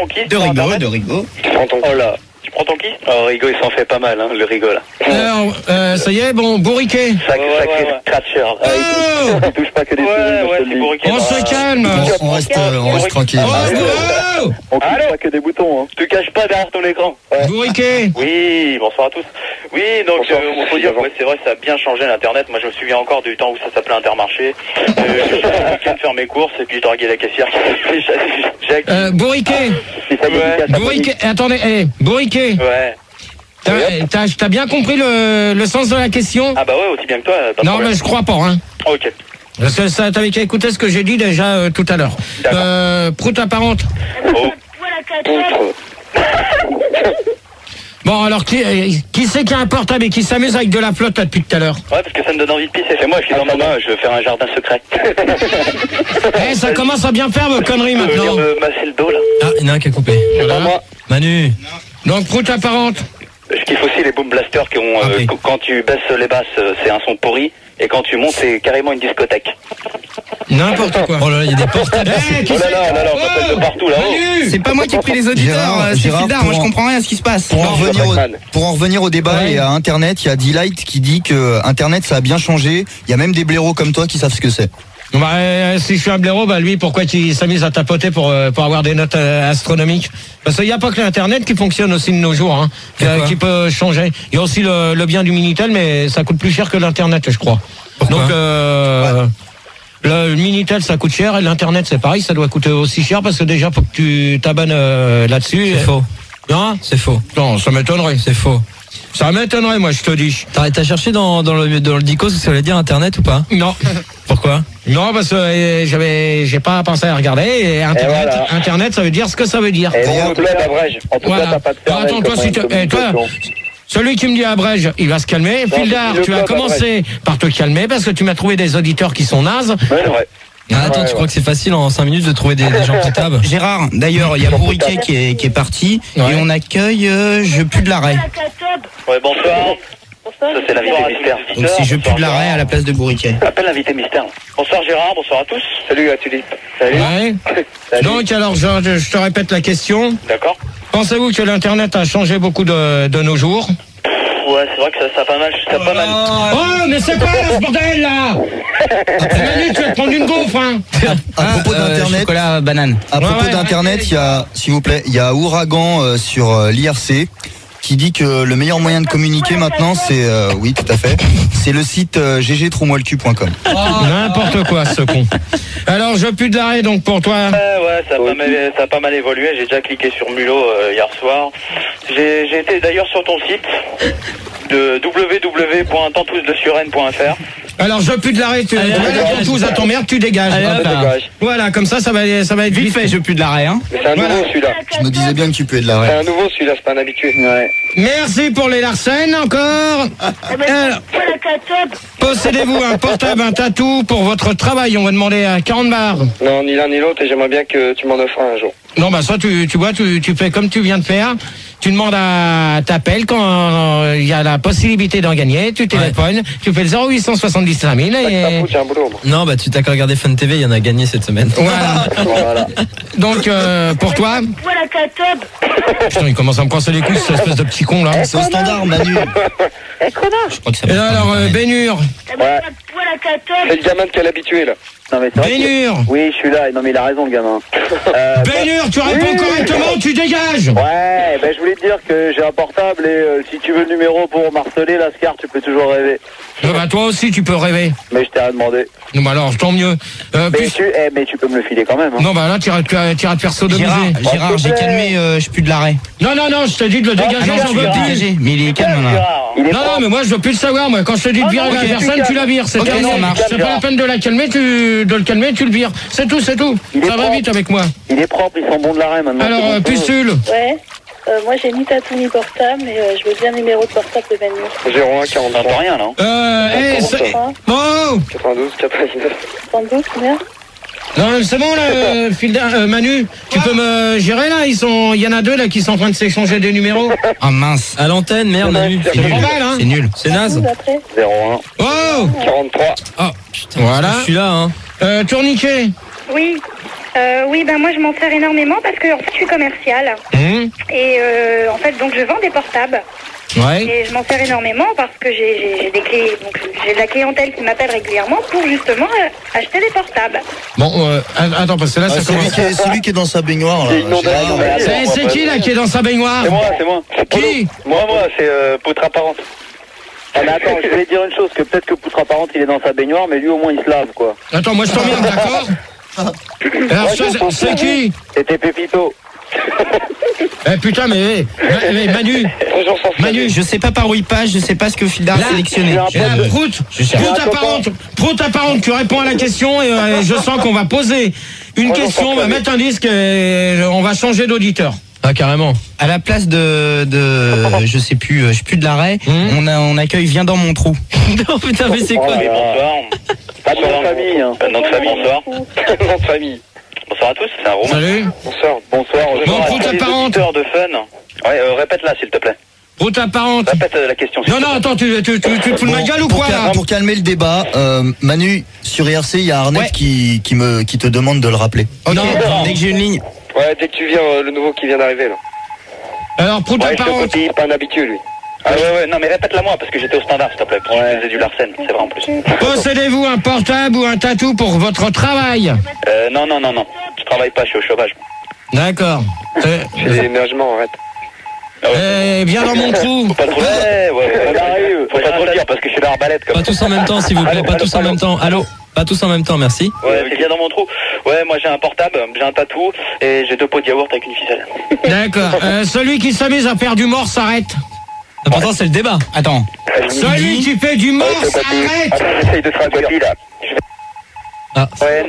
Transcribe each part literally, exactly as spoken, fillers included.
ton kiss De Rigo, de Rigo. Oh là. Tu prends ton kiss? Oh, Rigo, il s'en fait pas mal, hein, le Rigo, là. Alors, euh, ça y est, bon, bourriquet. Sacré, ouais, sacré ouais, ouais. scratcher. Oh Il touche pas que des Ouais, souris, ouais, je te c'est le dis. bourriquet. On se calme. On, on reste, euh, on reste tranquille. Oh, oh, On touche Allô pas que des boutons, hein. Te cache pas derrière ton écran. Ouais. bourriquet. Oui, bonsoir à tous. Oui, donc Bonsoir. euh, on peut dire que ouais, c'est vrai, ça a bien changé l'internet. Moi, je me souviens encore du temps où ça s'appelait Intermarché. Euh, J'ai le week-end faire mes courses et puis je draguais la caissière. Jacques. Euh, bourriquet. Si ça Ouais. dédicace à Bourriquet. Attendez, eh, bourriquet. Ouais. T'as, t'as, t'as bien compris le, le sens de la question? Ah bah ouais, aussi bien que toi. Pas de Non, problème. mais je crois pas, hein. Ok. Parce que ça, t'avais qu'à écouter ce que j'ai dit déjà euh, tout à l'heure. D'accord. Euh, prout apparente. Oh. Bon, alors, qui, euh, qui c'est qui a un portable et qui s'amuse avec de la flotte là, depuis tout à l'heure? Ouais, parce que ça me donne envie de pisser. C'est moi, je suis dans mon bain, je vais faire un jardin secret. Eh, ça commence à bien faire vos conneries Je veux venir maintenant. me masser le dos, là. Ah, il y en a un qui a coupé. Voilà. moi. Manu. Donc, prout apparente. Je kiffe aussi les boom blasters qui ont, euh, Ok. qu- quand tu baisses les basses, euh, c'est un son pourri. Et quand tu montes, c'est carrément une discothèque. N'importe quoi. Oh là là, il y a des portables. Eh, qui Oh là c'est là, oh là là, on m'appelle de partout, là-haut. Manu. C'est pas moi qui ai pris les auditeurs, Gérard, euh, c'est Gérard, Fildar, pour moi je en- comprends rien à ce qui se passe. Pour en, revenir au, Batman. pour en revenir au débat Ouais. et à Internet, il y a D-Light qui dit que Internet ça a bien changé. Il y a même des blaireaux comme toi qui savent ce que c'est. Bah, euh, si je suis un blaireau, bah lui, pourquoi il s'amuse à tapoter pour euh, pour avoir des notes euh, astronomiques? Parce qu'il n'y a pas que l'internet qui fonctionne aussi de nos jours, hein, qui, Pourquoi qui peut changer. Il y a aussi le, le bien du Minitel, mais ça coûte plus cher que l'internet, je crois. Pourquoi Donc euh, le Minitel ça coûte cher et l'internet c'est pareil, ça doit coûter aussi cher parce que déjà faut que tu t'abonnes euh, là-dessus. C'est faux. Non, C'est faux. non, ça m'étonnerait. C'est faux. Ça m'étonnerait, moi, je te dis. T'as t'as cherché dans, dans le dans le dico ce que ça voulait dire Internet ou pas? Non. Pourquoi? Non, parce que euh, j'avais, j'ai pas pensé à regarder. Et Internet, Et voilà. Internet, ça veut dire ce que ça veut dire. Et viens au club à Brège. En tout Voilà. cas, t'as pas de Alors, cervelle attends, toi, comme si une tu- eh, toi, communication. Celui qui me dit à Brège, il va se calmer. Non, Fildar, je dis tu le vas club à commencer par te calmer parce que tu m'as trouvé des auditeurs qui sont nazes. Ouais, c'est vrai. Ah, attends, Ouais, tu ouais. crois que c'est facile en cinq minutes de trouver des, des gens potables? Gérard, d'ailleurs, il y a Bourriquet qui est, qui est parti Ouais. et on accueille euh, Je pue de l'arrêt. Ouais, bonsoir. Ça, c'est l'invité mystère. Donc c'est Je pue de l'arrêt à la place de Bourriquet. Appelle l'invité mystère. Bonsoir Gérard, bonsoir à tous. Salut à Tulip. Salut. Ouais. Salut. Donc, alors, je, je- je te répète la question. D'accord. Pensez-vous que l'Internet a changé beaucoup de, de nos jours? Ouais, c'est vrai que ça, ça a pas mal. Ça a pas mal. Oh, mais c'est quoi là, ce bordel là? Manu, tu vas te prendre une gaufre, hein? À propos Euh, d'Internet, chocolat banane. à Ouais, propos ouais, d'Internet, il y a, s'il vous plaît, il y a Ouragan euh, sur euh, l'I R C qui dit que le meilleur moyen de communiquer maintenant, c'est, euh, oui, tout à fait, c'est le site euh, g g trou moi le cul point com. N'importe quoi, ce con. Alors, je pue de l'arrêt, donc, pour toi. Ouais, ouais, ça a, pas mal, ça a pas mal évolué. J'ai déjà cliqué sur Mulot euh, hier soir. J'ai j'ai été d'ailleurs sur ton site de w w w point tantous de suresnes point f r. Alors, je pue de l'arrêt, tu Allez, tu mets allez, la allez. ventouse à ton merde, tu dégages. Allez, Hop hop, là. dégage. Voilà, comme ça, ça va, ça va être Vite fait, Je pue de l'arrêt. Hein. Mais c'est un Voilà. nouveau celui-là. Je me disais bien que tu puais de C'est l'arrêt. un nouveau celui-là, c'est pas un habitué. Ouais. Merci pour les Larsen, encore. Alors, possédez-vous un portable, un tatou pour votre travail? On va demander à quarante bars. Non, ni l'un ni l'autre, et j'aimerais bien que tu m'en offres un jour. Non, bah ça, tu, tu vois, tu, tu fais comme tu viens de faire. Tu demandes à t'appelles quand euh, il y a la possibilité d'en gagner. Tu téléphones, tu fais le zéro huit cent soixante-dix-cinq mille Tac, et... ça fout, j'ai un boulot, moi. Non, bah tu t'as qu'à regarder Fun T V, il y en a gagné cette semaine. Voilà. Voilà. Donc, euh, pour toi... Putain, il commence à me casser les couilles, cette espèce de petit con, là. C'est au standard, Manu. Je crois que ça Et va. là, alors, euh, Bénur. Ouais. C'est le gamin de quel habitué, là. Non, mais c'est vrai que- Bénur. Oui, je suis là. Non, mais il a raison, le gamin. Euh, Bénur, tu réponds Oui. correctement, tu dégages. Ouais, ben je voulais te dire que j'ai un portable et euh, si tu veux le numéro pour marceler, Lascar, tu peux toujours rêver. Ah bah, toi aussi, tu peux rêver. Mais je t'ai rien demandé. Non, bah alors, tant mieux. Euh, Mais plus- tu, eh, mais tu peux me le filer quand même. Hein. Non, bah là, tu iras te tu iras te faire sodomiser. Gérard, Gérard, j'ai calmé euh, Je pue de l'arrêt. Non, non, non, je te dis de le Ah, dégager, non, j'en tu veux verras. plus. Dégagé, mais il est calme maintenant. Gérard, il est Non, non, propre. mais moi, je veux plus le savoir, moi. Quand je te dis de Ah, virer non, la ok, personne, tu tu la vires. C'est Ok, terminé. ça marche. C'est pas la peine de la calmer, tu, de le calmer, tu le vires. C'est tout, c'est tout. Il est Ça va propre. vite avec moi. Il est propre, ils sont bons de l'arrêt maintenant. Alors, c'est bon. euh, Pucule. Ouais. Euh, moi, j'ai ni tatou ni portable, mais euh, je veux bien le numéro de portable de Manu. zéro un quarante-trois. T'entends rien, non? Euh, eh, c'est- Oh! quatre-vingt-douze quatre-vingt-dix-neuf. trente-deux, combien? Non, c'est bon, là, euh, Fildar- euh, Manu. Tu peux me gérer, là? Ils sont, il y en a deux, là, qui sont en train de s'échanger des numéros. Ah mince. À l'antenne, merde, Manu. C'est nul. mal, hein. C'est nul. C'est naze. douze après. zéro un Oh! quarante-trois. Oh, putain. Voilà. Je suis là, hein. Euh, Tourniquet. Oui. Euh, oui, ben moi je m'en sers énormément parce que en fait je suis commerciale. Mmh. Et euh, en fait donc je vends des portables. Ouais. Et je m'en sers énormément parce que j'ai, j'ai, j'ai des clés, donc j'ai de la clientèle qui m'appelle régulièrement pour justement euh, acheter des portables. Bon, euh, attends, parce que là, Ah, ça celui, commence. qui est, celui qui est dans sa baignoire, là. C'est inondé. Gérard. Non, mais attends, C'est, c'est qui là qui est dans sa baignoire? C'est moi, c'est moi. Qui? Moi, moi, c'est euh, Poutre Apparente. Ah, mais attends, je voulais dire une chose, que peut-être que Poutre Apparente il est dans sa baignoire, mais lui au moins il se lave quoi. Attends, moi je t'emmerde, d'accord? Alors, ça, c'est, c'est qui? C'était Pépito. Eh putain, mais, eh, Ma- mais Manu, Manu, Je sais pas par où il passe, je sais pas ce que Fildar a Là, sélectionné. j'ai un Eh, pote de- Prout, Je cherche. Prout apparente, Prout apparente, tu réponds à la question et euh, je sens qu'on va poser une Moi, question, on j'entends va pas. mettre un disque et on va changer d'auditeur. Ah, carrément. À la place de, de je sais plus, euh, je sais plus de l'arrêt, Hum. on, a, on accueille Viens dans mon trou. Non, putain, mais c'est quoi? Oui, bonsoir. Pas de nom de famille, hein. Euh, nom de famille, bonsoir. Nom de famille. Bonsoir à tous, c'est un roman. Salut. Bonsoir. Bonsoir. Bon, Bonsoir à Prout tous les apparente. auditeurs de Fun. Ouais, euh, répète-la, s'il te plaît. Prout apparente. Répète euh, la question. s'il Non, te non, plaît. attends, tu, tu, tu, tu te fous de ma Bon, gueule ou pour quoi cal- là? Pour calmer le débat, euh, Manu, sur I R C, il y a Arnett Ouais. qui, qui, me, qui te demande de le rappeler. Ok, Non. dès que j'ai une ligne. Ouais, dès que tu viens, euh, le nouveau qui vient d'arriver là. Alors, Prout Ouais, je te apparente. copie, pas un habitué lui. Ah ouais, ouais, non, mais répète-la moi, parce que j'étais au standard, s'il te plaît. Parce que je faisais du Larsen, c'est vrai en plus. Possédez-vous un portable ou un tatou pour votre travail? Euh, non, non, non, non. Je travaille pas, je suis au chômage. D'accord. Euh, J'ai des déménagements, arrête. Ah ouais. eh, viens dans mon trou. Faut pas trop le dire. Ouais, ouais, ouais. Faut pas trop le dire, parce que je suis l'arbalète comme Pas tous en même temps, s'il vous plaît. Pas tous en même temps. Allô? Pas tous en même temps, merci. Ouais, c'est bien dans mon trou. Ouais, moi j'ai un portable, j'ai un tatou et j'ai deux pots de yaourt avec une ficelle. D'accord. Euh, celui qui s'amuse à faire du mort s'arrête. L'important, c'est le débat. Attends. Celui qui fait du mort s'arrête. Attends, j'essaye de traduire là. Ah. Ouais.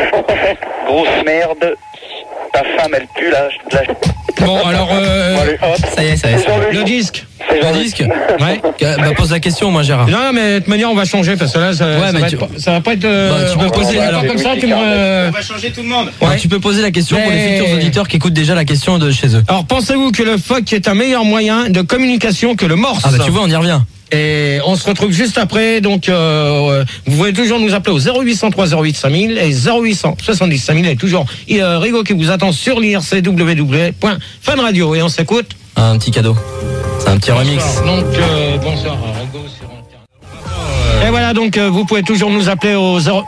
Grosse merde. Ta femme elle pue là. là. Bon, alors, euh, Bon, allez, hop. Ça y est, ça y est. ça y est. le disque. C'est Le Jean-Luc. disque? Ouais. Euh, Bah, pose la question, moi, Gérard. Non, non, mais de toute manière, on va changer parce que là, ça, Ouais, ça, mais va, tu- être, pas- ça va pas être. euh, Bah, tu peux on- poser, on va alors- pas comme ça, tu me. euh, va changer tout le monde. Alors, Ouais. tu peux poser la question pour les Mais- futurs auditeurs qui écoutent déjà la question de chez eux. Alors, pensez-vous que le F O C est un meilleur moyen de communication que le morse? Ah, bah, tu vois, on y revient. Et on se retrouve juste après. Donc, euh, vous pouvez toujours nous appeler au zéro huit cent trois zéro huit cinq mille et zéro huit cent soixante-dix cinq mille. Et toujours euh, Rigo qui vous attend sur l'I R C w w w point fun radio. Et on s'écoute. Un petit cadeau. C'est un petit remix. Donc, euh, bonsoir, Rigo sur Internet. Et voilà, donc, euh, vous pouvez toujours nous appeler au zéro.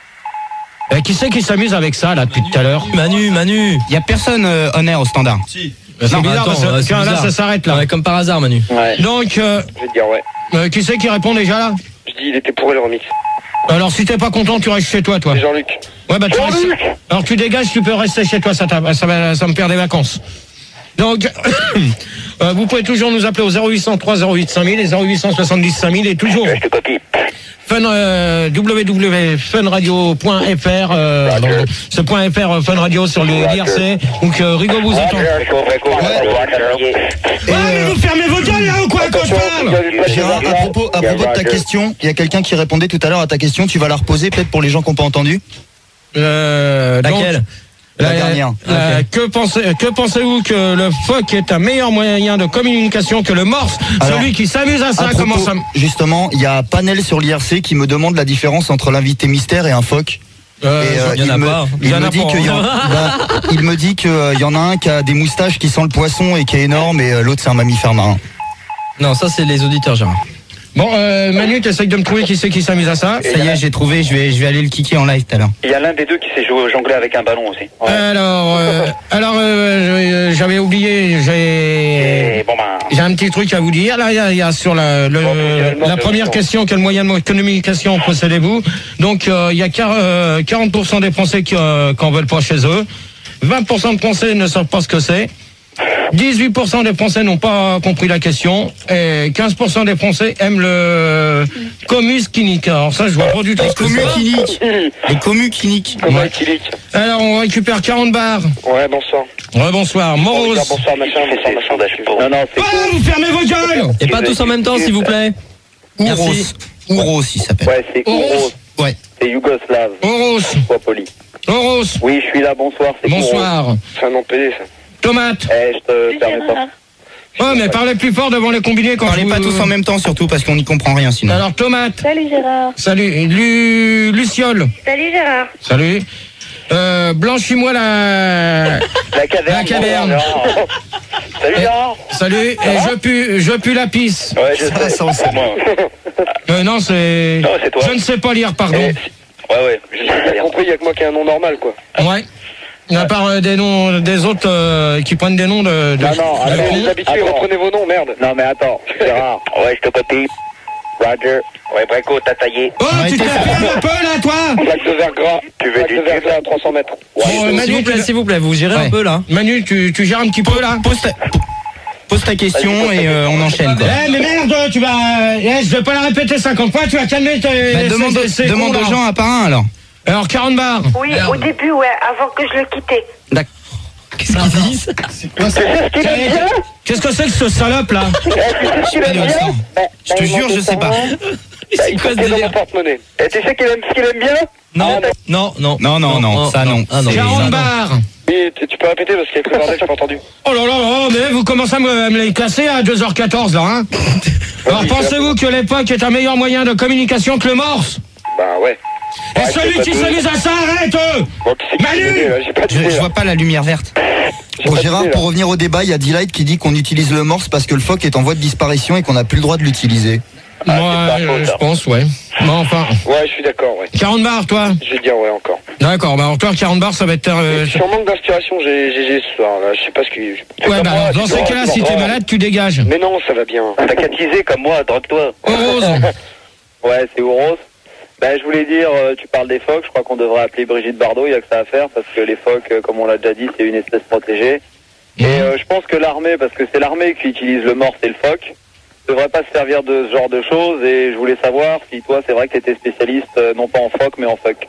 Euh, qui c'est qui s'amuse avec ça, là, depuis tout à l'heure? Manu, Manu. Il y a personne euh, on air au standard. Euh, C'est Non, bizarre, attends, parce que, euh, c'est tiens, là, bizarre. ça s'arrête, là. Ouais, comme par hasard, Manu. Ouais, Donc, euh, je vais te dire ouais. euh, qui c'est qui répond déjà, là? Je dis il était pourri le remix. Alors, si t'es pas content, tu restes chez toi, toi. C'est Jean-Luc. Ouais, bah, tu restes... Alors, tu dégages, tu peux rester chez toi, ça, t'a- ça, va- ça me perd des vacances. Donc, euh, vous pouvez toujours nous appeler au zéro huit cent trois zéro huit cinq mille et zéro huit cent soixante-dix cinq mille et toujours Je te copie. fun, euh, w w w point fun radio point f r, euh, alors, ce point F R euh, Fun Radio sur le I R C. Donc, euh, Rigo vous attend. Ah, mais vous fermez vos gueules là ou quoi quand je parle? Gérard, à propos, à propos de ta question, il y a quelqu'un qui répondait tout à l'heure à ta question. Tu vas la reposer peut-être pour les gens qui n'ont pas entendu. Euh, donc, Laquelle? La La- dernière. la- que pensez, que pensez-vous que le F O C est un meilleur moyen de communication que le morse? Alors, Celui qui s'amuse à ça, À propos, comment ça? justement, il y a Panel sur l'I R C qui me demande la différence entre l'invité mystère et un phoque. Euh, Et, euh, il y en a me, pas. il Il y en me a dit pas, qu'il y en- hein. bah, il me dit qu'il y en a un qui a des moustaches qui sent le poisson et qui est énorme, et euh, l'autre c'est un mammifère marin. Non, ça, c'est les auditeurs, Gérard. Bon, euh, Manu, t'essayes de me trouver qui c'est qui s'amuse à ça? Ça y est, j'ai trouvé, je vais, je vais aller le kicker en live tout à l'heure. Il y a l'un des deux qui sait jouer jongler avec un ballon aussi. Alors, euh, alors euh, j'avais oublié, j'ai Et bon ben. j'ai un petit truc à vous dire. Là, il y a, il y a sur la, le, la première question, quel moyen de communication possédez-vous? Donc, euh, il y a quar- euh, quarante pour cent des Français qui euh, qui en veulent pas chez eux. vingt pour cent de Français ne savent pas ce que c'est. dix-huit pour cent des Français n'ont pas compris la question. Et quinze pour cent des Français aiment le commus clinique. Alors ça, je vois pas du tout ce que Commu c'est. clinique. Les commu cliniques. Comment est-il? Alors, on récupère quarante barres. Ouais, bonsoir. Ouais, bonsoir. Morose. Bonsoir, bonsoir, machin, bonsoir, machin. Non, non, c'est Ah, vous fermez vos gueules! Et pas tous en même temps, s'il vous plaît. Ouros. Merci. Ouros, il s'appelle. Ouais, c'est Oros. Ouros. Ouais. C'est Yougoslave. Oros. Sois poli. Oros. Oui, je suis là, bonsoir. C'est Bonsoir. C'est un nom pédé, ça. Tomate. Ouros. Eh, je te permets pas. Oh, mais parlez plus fort devant les combinés quand Parlez vous... pas tous en même temps, surtout parce qu'on n'y comprend rien sinon. Alors, tomate. Salut Gérard. Salut. Lu... Luciole. Salut Gérard. Salut. Euh, blanchis-moi la... La caverne. La caverne. Salut, Gérard. Salut, et je pue, je pue la pisse. Ouais, je sais. Ça, on sait. Moi. Euh, non, c'est... Non, c'est toi. Je ne sais pas lire, pardon. Ouais, ouais. Je sais pas J'ai lire. compris, il y a que moi qui ai un nom normal, quoi. Ouais. À part euh, des noms des autres euh, qui prennent des noms de... de Non, non, de- allez, Les Attends. habitués, reprenez vos noms, merde. Non, mais attends, Gérard. Ouais, je te copie. Roger. Ouais, Breco, t'as taillé. Oh, tu te la fermes un peu, là, toi. Plaque de verre gras. Tu veux Plaque du de verre tube gras à trois cents mètres. Bon, euh, Manu, S'il vous plaît, tu- s'il vous plaît, vous gérez Ouais. un peu là. Manu, tu, tu gères un petit peu, là. Pose ta, pose ta question et euh, on enchaîne, quoi. Eh, mais merde, tu vas... Eh, je vais pas la répéter cinquante fois, tu vas calmer tes... Bah, ces- demande ces- ces demande cons, aux là. gens un par un, alors. Alors, quarante bars. Oui, au début, ouais, avant que je le quittais. D'accord. Qu'est-ce qu'ils disent? Qu'est-ce que c'est que ce salope, là? Tu l'aimes bien? Je te jure, je sais pas. C'est quoi ce C'est dans mon délire? porte-monnaie. Et tu sais qu'il aime, ce qu'il aime bien? Non, non, non. Non, non, non, ça, non. Ah, non. quarante Ça, non. bars. Oui, tu tu peux répéter parce qu'avec le bordel, j'ai pas entendu. Oh là là là, mais vous commencez à me, à me les casser à deux heures quatorze, là, hein? Alors, pensez-vous que l'époque est un meilleur moyen de communication que le morse? Bah ouais. Et Ouais, celui c'est qui pas se tout. mise à ça, arrête, eux! Bon, qui c'est qui Manu s'est donné, là? J'ai pas Je, d'idée, je là. vois pas la lumière verte. J'ai Bon, pas Gérard, d'idée, pour là. revenir au débat, il y a D-Light qui dit qu'on utilise le morse parce que le phoque est en voie de disparition et qu'on n'a plus le droit de l'utiliser. Moi, c'est pas faux, euh, ça. je pense, ouais. Bon, enfin, Ouais, je suis d'accord, ouais. quarante bars, toi? Je vais dire ouais encore. D'accord, bah, alors toi, quarante bars, ça va être... euh, Je suis en manque d'inspiration, j'ai j'ai j'ai ce soir, là. Je sais pas ce que. Fais Ouais, comme bah, moi, alors, dans tu ces vois, cas-là, tu si vois. t'es malade, tu dégages. Mais non, ça va bien. T'as qu'à teaser comme moi, drogue-toi. Oh, Rose. Ouais, c'est Ouros. Ben, je voulais dire, euh, tu parles des phoques, je crois qu'on devrait appeler Brigitte Bardot, il y a que ça à faire, parce que les phoques, euh, comme on l'a déjà dit, c'est une espèce protégée. Et euh, je pense que l'armée, parce que c'est l'armée qui utilise le morse et le phoque, devrait pas se servir de ce genre de choses, et je voulais savoir si toi, c'est vrai que t'étais spécialiste, euh, non pas en phoque, mais en phoque.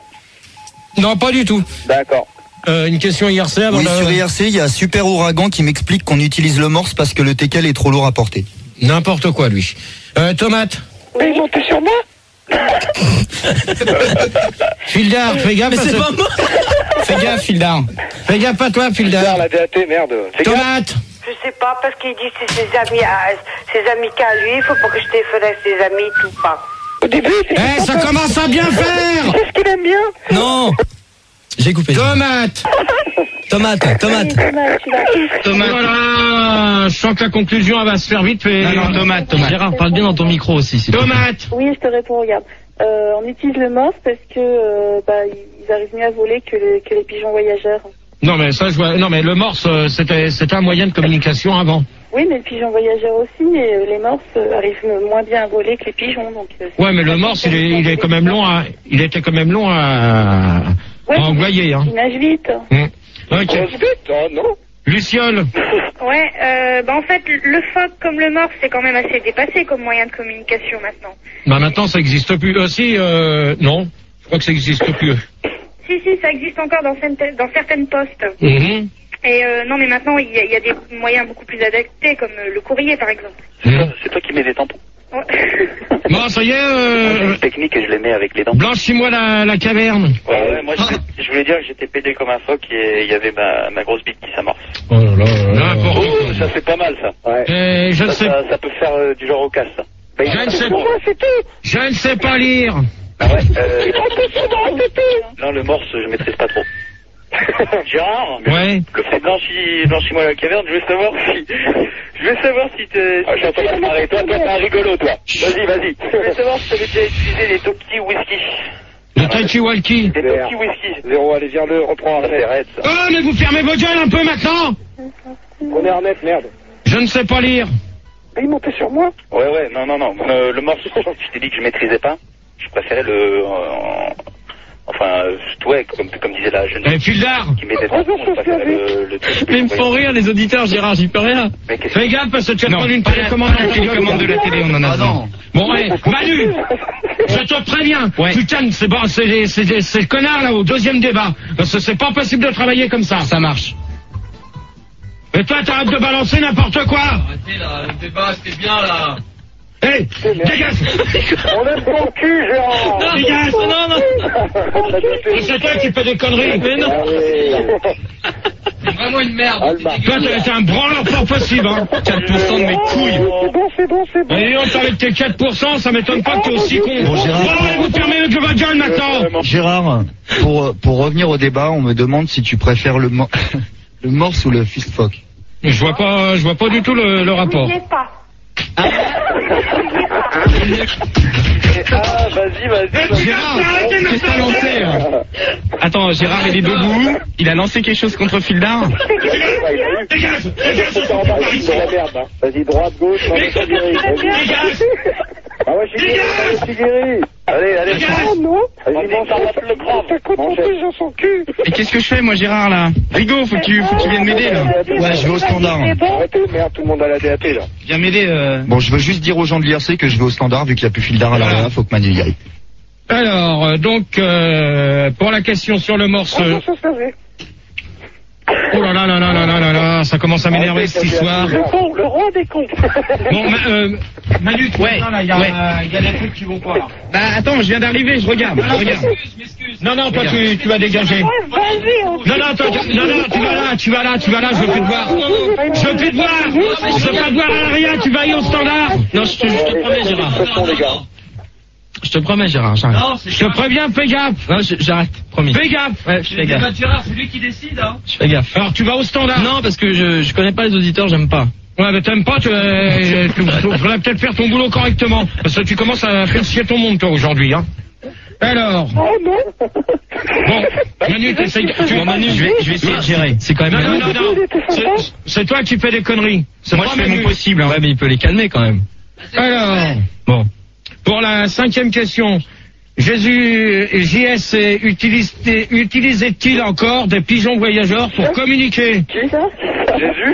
Non, pas du tout. D'accord. Euh, une question I R C avant Oui, de- sur I R C, il y a Super Ouragan qui m'explique qu'on utilise le morse parce que le teckel est trop lourd à porter. N'importe quoi, lui. Euh, tomate. Mais ils montaient sur moi? Fildar, fais gaffe. Mais à c'est ce- pas moi. Fais gaffe, Fildar. Fais gaffe à toi, Bizarre, Fildar. la D A T, merde. Fais gaffe. Tomate. Je sais pas, parce qu'il dit que c'est ses amis, à, ses amis qu'à lui, il faut pas que je téléphone à ses amis, tout pas. Au début, c'est. Eh, ça commence à bien faire. Qu'est-ce qu'il aime bien? Non. J'ai coupé. Tomate. Tomate, Oui, tomate. Thomas, tu vas. Tomate. Voilà. Je sens que la conclusion, elle va se faire vite. Mais... Non, non, tomate, tomate. Gérard, parle bien dans ton micro aussi. s'il te plaît. Tomate. Oui, je te réponds, regarde. Euh, on utilise le morse parce que euh, bah, ils arrivent mieux à voler que, le- que les pigeons voyageurs. Non, mais ça, je vois. Non, mais le morse, euh, c'était, c'était un moyen de communication avant. Oui, mais le pigeon voyageur aussi, et euh, les morses euh, arrivent moins bien à voler que les pigeons. Donc, euh, c'est- Ouais, mais le morse, il est, il est quand même long à, il était quand même long à, Ouais, à envoyer, hein. il nage vite. Hum. Ok. Oh, vite, oh non. Luciole. Ouais, euh, bah en fait, le phoque comme le morse, c'est quand même assez dépassé comme moyen de communication maintenant. Bah maintenant, ça existe plus. Euh, si, euh, non. Je crois que ça existe plus. Si, si, ça existe encore dans certaines, dans certaines postes. Mhm. Et euh, non, mais maintenant, il y, a- il y a des moyens beaucoup plus adaptés, comme euh, le courrier, par exemple. Mhm. C'est toi qui mets des tampons. Ouais. Bon, ça y est, J'ai euh, une technique et je les mets avec les dents. blanchis-moi la, la caverne. Ouais, ouais, moi je, je voulais dire que j'étais pédé comme un phoque et il y avait ma, ma grosse bite qui s'amorce. Oh là là. N'importe Oh, quoi. ça c'est pas mal ça. Ouais. Eh, je ne Ça, sais, ça, ça peut faire euh, du genre au casse ça. Bah, il- je ne sais Pour moi, c'est tout. je ne sais pas lire. Ah ouais, euh, non le morse je maîtrise pas trop. Gérard, Ouais. le fait blanchi, blanchis-moi la caverne, je veux savoir si, je veux savoir si t'es, ah, je suis en train de marrer. Toi, toi, t'es un rigolo, toi. Vas-y, vas-y. Je veux savoir si t'avais déjà utilisé les Toki whisky. Le Talkie-Walkie. Des Toki whisky. Zéro, allez, viens le, reprends Ah, c'est Arnett. raide, ça. Oh, mais vous fermez vos gueules un peu maintenant. Prenez Arnett, merde. Je ne sais pas lire. Mais il montait sur moi. Ouais, ouais, non, non, non. Euh, le morse, je t'ai dit que je maîtrisais pas. Je préférais le, euh, enfin, euh, ouais, comme, comme disait la jeune Eh, Fildar. qui met des tampons, je préférais le, le truc. Mais ils me font rire, les auditeurs, Gérard, j'y peux rien. Mais qu'est-ce Fais gaffe parce que tu vas Non, prendre une pas la télécommande. pas la télécommande de la télé, on en a besoin. Bon, ouais, Manu, je te préviens. Ouais. Putain, c'est bon, c'est, c'est, c'est le connard là au deuxième débat. Parce que c'est pas possible de travailler comme ça. Ça marche. Et toi, t'arrêtes de balancer n'importe quoi. Arrêtez là, le débat, c'était bien là. Hé, dégage. On aime ton cul, Gérard. Dégage. Non, non. Et c'est toi qui fais des conneries. Mais non. C'est vraiment une merde. Alba. Toi, t'es t'es un branleur pas possible, hein. quatre pour cent de mes couilles. C'est bon, c'est bon, c'est bon. Et on avec tes quatre pour cent, ça m'étonne pas que t'es aussi con. Bon, Gérard. Oh, vous fermez le ma gueule maintenant. Gérard, pour, pour revenir au débat, on me demande si tu préfères le, mo- le morse ou le fist fuck. Je vois pas, je vois pas du tout le, le rapport. N'oubliez pas. Ah, vas-y, vas-y. Gérard, qu'est-ce que t'as lancé là? Attends, Gérard, il est debout. Il a lancé quelque chose contre Fildar. Dégage. Vas-y, droite, gauche, non, mais c'est guéri. Dégage. Ah ouais, j'ai guéri, je suis guéri. Allez, allez. Oh non. Vas-y, mange le crâne. T'as contenté dans son cul. Et qu'est-ce que je fais, moi, Gérard, là? Rigo, faut que tu, faut que tu viennes m'aider, là. Ouais, je vais au standard. Arrêtez, merde, tout le monde a la D A T, là. Viens m'aider, euh... Bon, je veux juste dire aux gens de l'I R C que je vais au standard, vu qu'il n'y a plus Fildar à l'arrière, faut que Manu y aille. Alors, euh, donc, euh, pour la question sur le morse. Oh, ça, ça savait. Oh là là là là là là là là, ça commence à m'énerver cette histoire. Le con, le roi des cons. Bon, ma, euh, Manu, tu Ouais, vois, là, il y, a, ouais. euh, il y a des trucs qui vont pas là. Bah, attends, je viens d'arriver, je regarde, je regarde. Non, non, toi tu, tu vas dégager. Ouais, vas-y, on Non, non, toi, tu- non, non, tu vas là, tu vas là, tu vas là, je veux plus te voir. Je veux plus te voir. Je veux pas te voir à l'arrière, tu vas aller au standard. Non, je te, je te promets, Gérard. Attention, les gars. Je te promets, Gérard, j'arrête. Je te préviens, fais gaffe. Non, je- j'arrête, promis. Fais gaffe. Ouais, je fais gaffe. Gérard, c'est lui qui décide, hein. Je fais gaffe. Alors tu vas au standard. Non, parce que je, je connais pas les auditeurs, j'aime pas. Ouais, mais t'aimes pas, tu, euh, tu, tu devrais peut-être faire ton boulot correctement. Parce que tu commences à faire chier ton monde, toi, aujourd'hui, hein. Alors, Oh non. bon, Manu, t'essayes, tu, Bon, Manu, je vais, je vais essayer de gérer. C'est quand même... non, non, non, non, c'est- c'est toi qui fais des conneries. C'est Moi, pas je fais Manu. mon possible, hein. Ouais, mais il peut les calmer, quand même. Alors, Bon. pour la cinquième question, Jésus, J S utilise- utilisait-il encore des pigeons voyageurs pour communiquer? Qui ça? Jésus.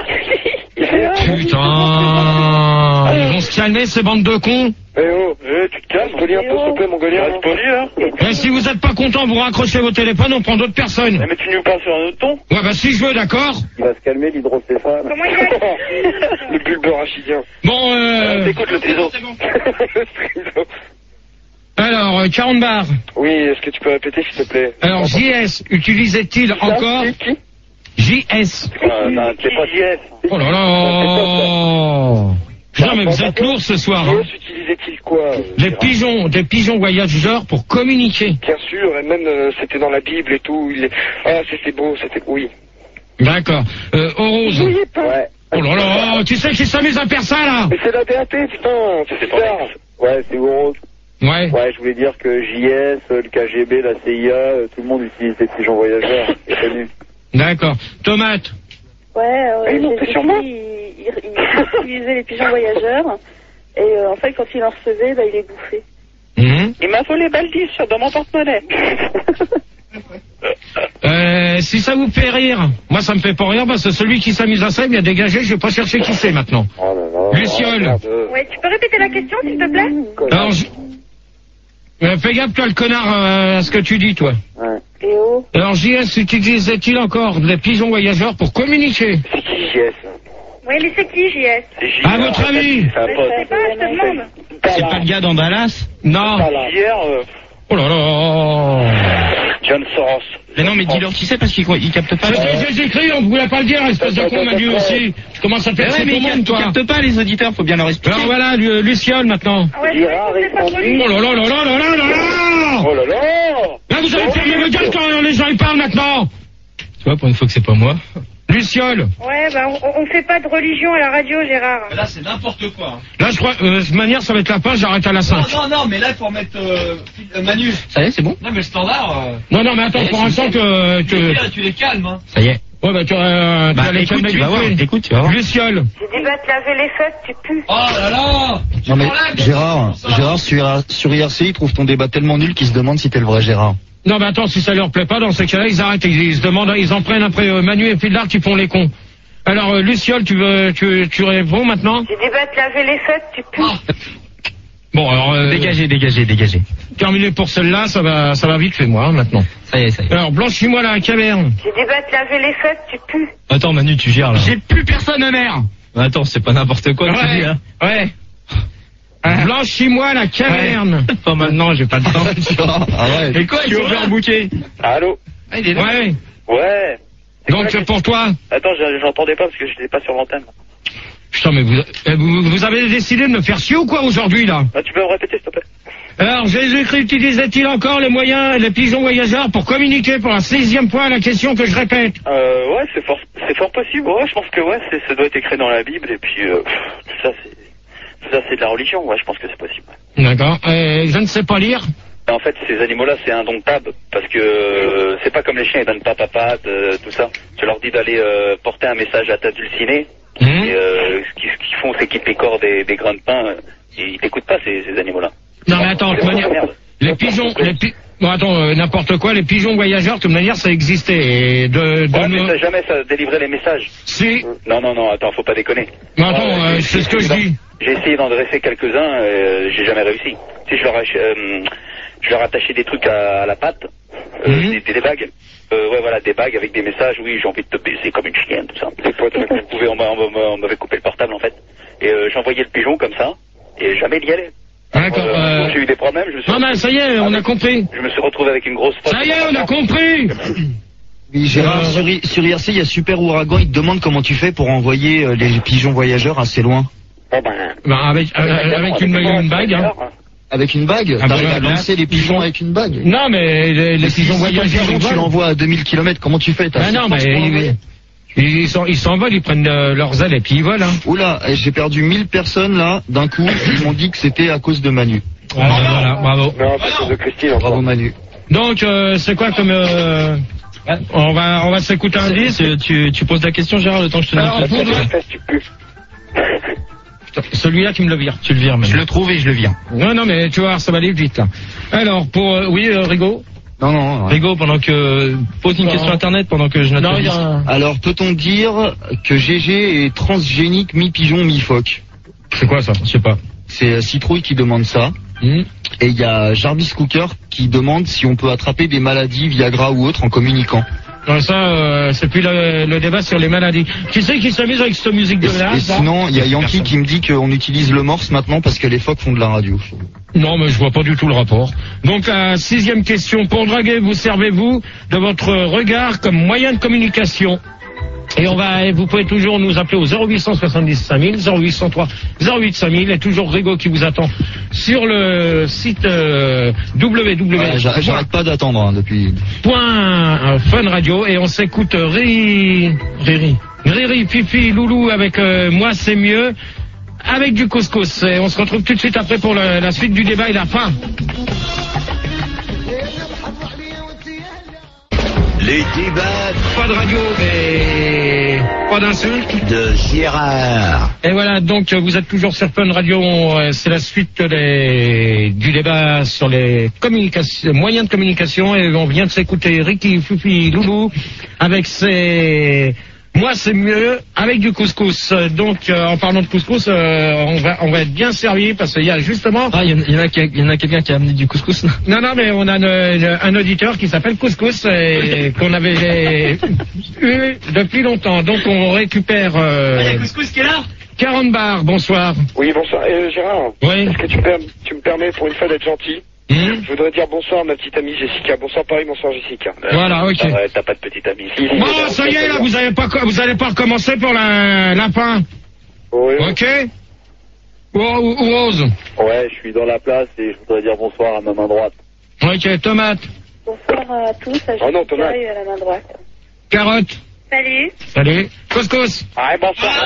Putain, ils vont se calmer ces bandes de cons. Eh oh, eh, tu te calmes, poli un peu, s'il te plaît, mon Tu gars. restes poli, là. Et si vous êtes pas content, vous raccrochez vos téléphones, on prend d'autres personnes. Mais tu nous parles sur un autre ton. Ouais, bah si je veux, d'accord. Il va se calmer, l'hydrocéphale. Comment il est? Le bulbe rachidien. Bon, euh, Écoute le triso. Le triso. alors, euh, quarante barres. Oui, est-ce que tu peux répéter, s'il te plaît? Alors, J S utilisait-il encore Qui, qui J S. Ah, non, c'est pas J S. Oh là là. Putain, mais vous êtes lourd ce soir. Hein. J S utilisait-il quoi? Des pigeons, des pigeons voyageurs pour communiquer. Bien sûr, et même euh, c'était dans la Bible et tout. Il est... Ah, c'était beau, c'était... Oui. D'accord. Euh, Orose. N'oubliez pas. Ouais. Oh là là, tu sais qui s'amuse à faire ça là? Mais c'est la D A T, putain, c'est bizarre. Ouais, c'est Ouros. Ouais. Ouais, je voulais dire que J S, le K G B, la C I A, euh, tout le monde utilise des pigeons voyageurs. C'est connu. D'accord. Tomate. Ouais, euh, Et ils montaient Jésus, sur moi. il, il, il utilisait les pigeons voyageurs. Et euh, en fait, quand il en recevait, bah, il les bouffait. Mhm. Il m'a volé Baldis dans mon porte-monnaie. Euh, si ça vous fait rire, moi ça me fait pas rire parce que celui qui s'amuse à ça, il a dégagé, je vais pas chercher qui c'est maintenant. Oh là là. Luciole. Merde. Ouais, tu peux répéter la question, s'il te plaît? Alors, je... euh, fais gaffe toi le connard euh, à ce que tu dis toi. Ouais. Et oh, Alors J S utilisait-il encore des pigeons voyageurs pour communiquer? C'est qui J S? Oui, mais c'est qui, J S? C'est J À votre avis? C'est un mais pote. ça, Je sais pas, je te demande. C'est pas le gars dans Dallas? Non. Voilà. Hier, euh, Oh là là. John Soros. Mais non, mais dis-leur qui c'est parce qu'il il capte pas. J'ai j'ai écrit, on voulait pas le dire, espèce de con, Manu aussi. Tu commences à Mais faire ouais, chier mais tout ils le monde, captent, ils toi. captent pas les auditeurs, faut bien leur expliquer. Alors voilà, Lu- Luciole maintenant. Ah ouais, c'est vrai que c'est pas poli. Oh là là là là là là là là. Oh là là. Là, vous allez fermer vos gueules quand les gens y parlent maintenant. Tu vois, pour une fois que c'est pas moi. Luciole. Ouais, bah, on, on fait pas de religion à la radio, Gérard. Là, c'est n'importe quoi. Là, je crois, euh, de toute manière, ça va être la fin, j'arrête à la Non, cinq. non, non, mais là, il faut remettre euh, euh, Manu. Ça y est, c'est bon? Non, mais le standard, euh, Non, non, mais attends, pour l'instant que, tu, les, que, tu les calmes, hein. Ça y est. ouais, bah, tu, euh, tu Bah, vas les écoute, calmer tu vas vite voir. fait. Écoute, tu vas voir. Luciole. J'ai dit, va te laver les fesses, tu pues. Oh là là. Tu Non mais m'enlèves, Gérard, ça. Gérard sur, sur I R C, il trouve ton débat tellement nul qu'il se demande si t'es le vrai Gérard. Non, mais attends, si ça leur plaît pas, dans ces cas-là, ils arrêtent, ils, ils se demandent, ils en prennent après euh, Manu et Fildar qui font les cons. Alors, euh, Luciole, tu veux, tu, tu réponds maintenant? J'ai dit, va te laver les fesses, tu pues. Bon, alors, euh, Dégagez, dégagez, dégagez. terminé pour celle-là, ça va, ça va vite fait, moi, hein, maintenant. Ça y est, ça y est. Alors, blanchis-moi la caverne. J'ai dit, va te laver les fesses, tu pues. Attends, Manu, tu gères là. J'ai plus personne à mer. Attends, c'est pas n'importe quoi que tu dis, Ouais, hein. ouais. Blanchis-moi la caverne. Pas maintenant, j'ai pas le temps. Arrête. Et quoi, il est overbooké? Allô? Ah, il est là. Ouais. Ouais. Donc, pour toi, Attends, je- j'entendais pas parce que j'étais pas sur l'antenne. je Putain, mais vous, vous, vous avez décidé de me faire chier ou quoi aujourd'hui, là? Ah, tu peux me répéter, s'il te plaît? Alors, Jésus-Christ utilisait-il encore les moyens, les pigeons voyageurs pour communiquer pour la sixième fois la question que je répète? Euh, ouais, c'est fort, c'est fort possible. Ouais, je pense que ouais, c'est, ça doit être écrit dans la Bible et puis euh, pff, tout ça, c'est, tout ça, c'est de la religion. Ouais, je pense que c'est possible. D'accord. Euh, je ne sais pas lire. En fait, ces animaux-là, c'est indomptable parce que euh, c'est pas comme les chiens, ils donnent pas papa, de, tout ça. Tu leur dis d'aller euh, porter un message à ta dulcinée. Mmh. Et euh, ce qu'ils, ce qu'ils font, c'est qu'ils te pécorent des, des grains de pain. Euh, ils t'écoutent pas, ces, ces animaux-là. Non, mais attends, de toute manière, les pigeons, les pi... bon, attends, euh, n'importe quoi, les pigeons voyageurs, de toute manière, ça existait. Et de, de ouais, nous... mais ça, jamais ça délivrait les messages. Si. Non, non, non, attends, faut pas déconner. Mais attends, euh, euh, c'est ce que je dis. J'ai essayé d'en dresser quelques-uns, euh, j'ai jamais réussi. Si je leur, ach... euh, je leur attachais des trucs à, à la patte, euh, mmh. des, des bagues. Euh, ouais, voilà, des bagues avec des messages, oui, j'ai envie de te baiser comme une chienne, tout ça. Des fois, on, on, on m'avait coupé le portable, en fait. Et euh, j'envoyais le pigeon comme ça, et jamais il y allait. D'accord. Euh, euh... J'ai eu des problèmes, je me suis... Non, mais ça y est, on avec... a compris. Je me suis retrouvé avec une grosse... Ça y est, on a compris. Oui, Gérard, euh... sur, sur I R C, il y a Super Ouragan, il te demande comment tu fais pour envoyer euh, les pigeons voyageurs assez loin. Oh ben... ben avec, euh, avec une, une bague, hein. Avec une bague? Ah T'arrives bah, à lancer les pigeons avec une bague? Non, mais les, les pigeons voyageurs... Pigeon, tu l'envoies à deux mille kilomètres, comment tu fais? Ben non, mais... Ils, ils, sont, ils s'envolent, ils prennent euh, leurs ailes et puis ils volent, hein. Oula, j'ai perdu mille personnes, là, d'un coup, ils m'ont dit que c'était à cause de Manu. Ah, ben voilà, bravo. Non, c'est à cause de Christine. Bravo, Manu. Donc, euh, c'est quoi comme... Euh... On va, on va s'écouter un disque. Tu, tu poses la question, Gérard, le temps que je te donne. Alors, pour... Celui-là, tu me le vires. Tu le vires, même. Je le trouve et je le vire. Non, non, mais tu vas voir, ça va aller vite, là. Alors, pour... Euh, oui, euh, Rigaud? Non, non, non. Rigaud, pendant que... Pose une non. question internet pendant que je note. Non, il y a... Alors, peut-on dire que G G est transgénique mi-pigeon, mi-phoque? C'est quoi, ça? Je sais pas. C'est Citrouille qui demande ça. Mmh. Et il y a Jarvis Cooker qui demande si on peut attraper des maladies, Viagra ou autres, en communiquant. Non, ça, euh, c'est plus le, le débat sur les maladies. Qui c'est qui s'amuse avec cette musique de là? Et sinon, il y a Yankee qui me dit qu'on utilise le morse maintenant parce que les phoques font de la radio. Non, mais je vois pas du tout le rapport. Donc, la sixième question. Pour draguer, vous servez-vous de votre regard comme moyen de communication? Et on va, vous pouvez toujours nous appeler au zéro huit cent soixante-dix cinq mille, zéro huit cent trois, zéro huit cinq mille, et toujours Rigaud qui vous attend sur le site euh, w w w. Ouais, j'arrête pas d'attendre hein, depuis. Point Fun Radio, et on s'écoute Riri, Riri, Riri, Fifi, Loulou avec euh, Moi c'est mieux, avec du couscous. Et on se retrouve tout de suite après pour le, la suite du débat et la fin. Les débats. Pas de radio, mais pas d'insultes. De Gérard. Et voilà, donc vous êtes toujours sur Fun Radio. C'est la suite des, du débat sur les communications, moyens de communication. Et on vient de s'écouter Ricky, Fufi, Loulou avec ses... Moi, c'est mieux avec du couscous. Donc, euh, en parlant de couscous, euh, on va on va être bien servi parce qu'il y a justement... Ah, il y, y en a, y en a quelqu'un qui a amené du couscous là. Non, non, mais on a une, un auditeur qui s'appelle Couscous et qu'on avait eu depuis longtemps. Donc, on récupère... Euh, il y a Couscous qui est là. quarante bars, bonsoir. Oui, bonsoir. Euh, Gérard, oui. Est-ce que tu, per tu me permets pour une fois d'être gentil? Mmh. Je voudrais dire bonsoir à ma petite amie Jessica. Bonsoir Paris, bonsoir Jessica. Voilà, ok. Ouais, t'as pas de petite amie. Si, bon, si, ça y est, là, vous allez pas, vous allez pas recommencer pour la, la fin. Oui. Ok. Ou, ou, ou Rose. Ouais, je suis dans la place et je voudrais dire bonsoir à ma main droite. Ok, tomate. Bonsoir à tous, à Jessica oh non, tomate. et à la main droite. Carotte. Salut. Salut. Couscous. Ouais, bonsoir.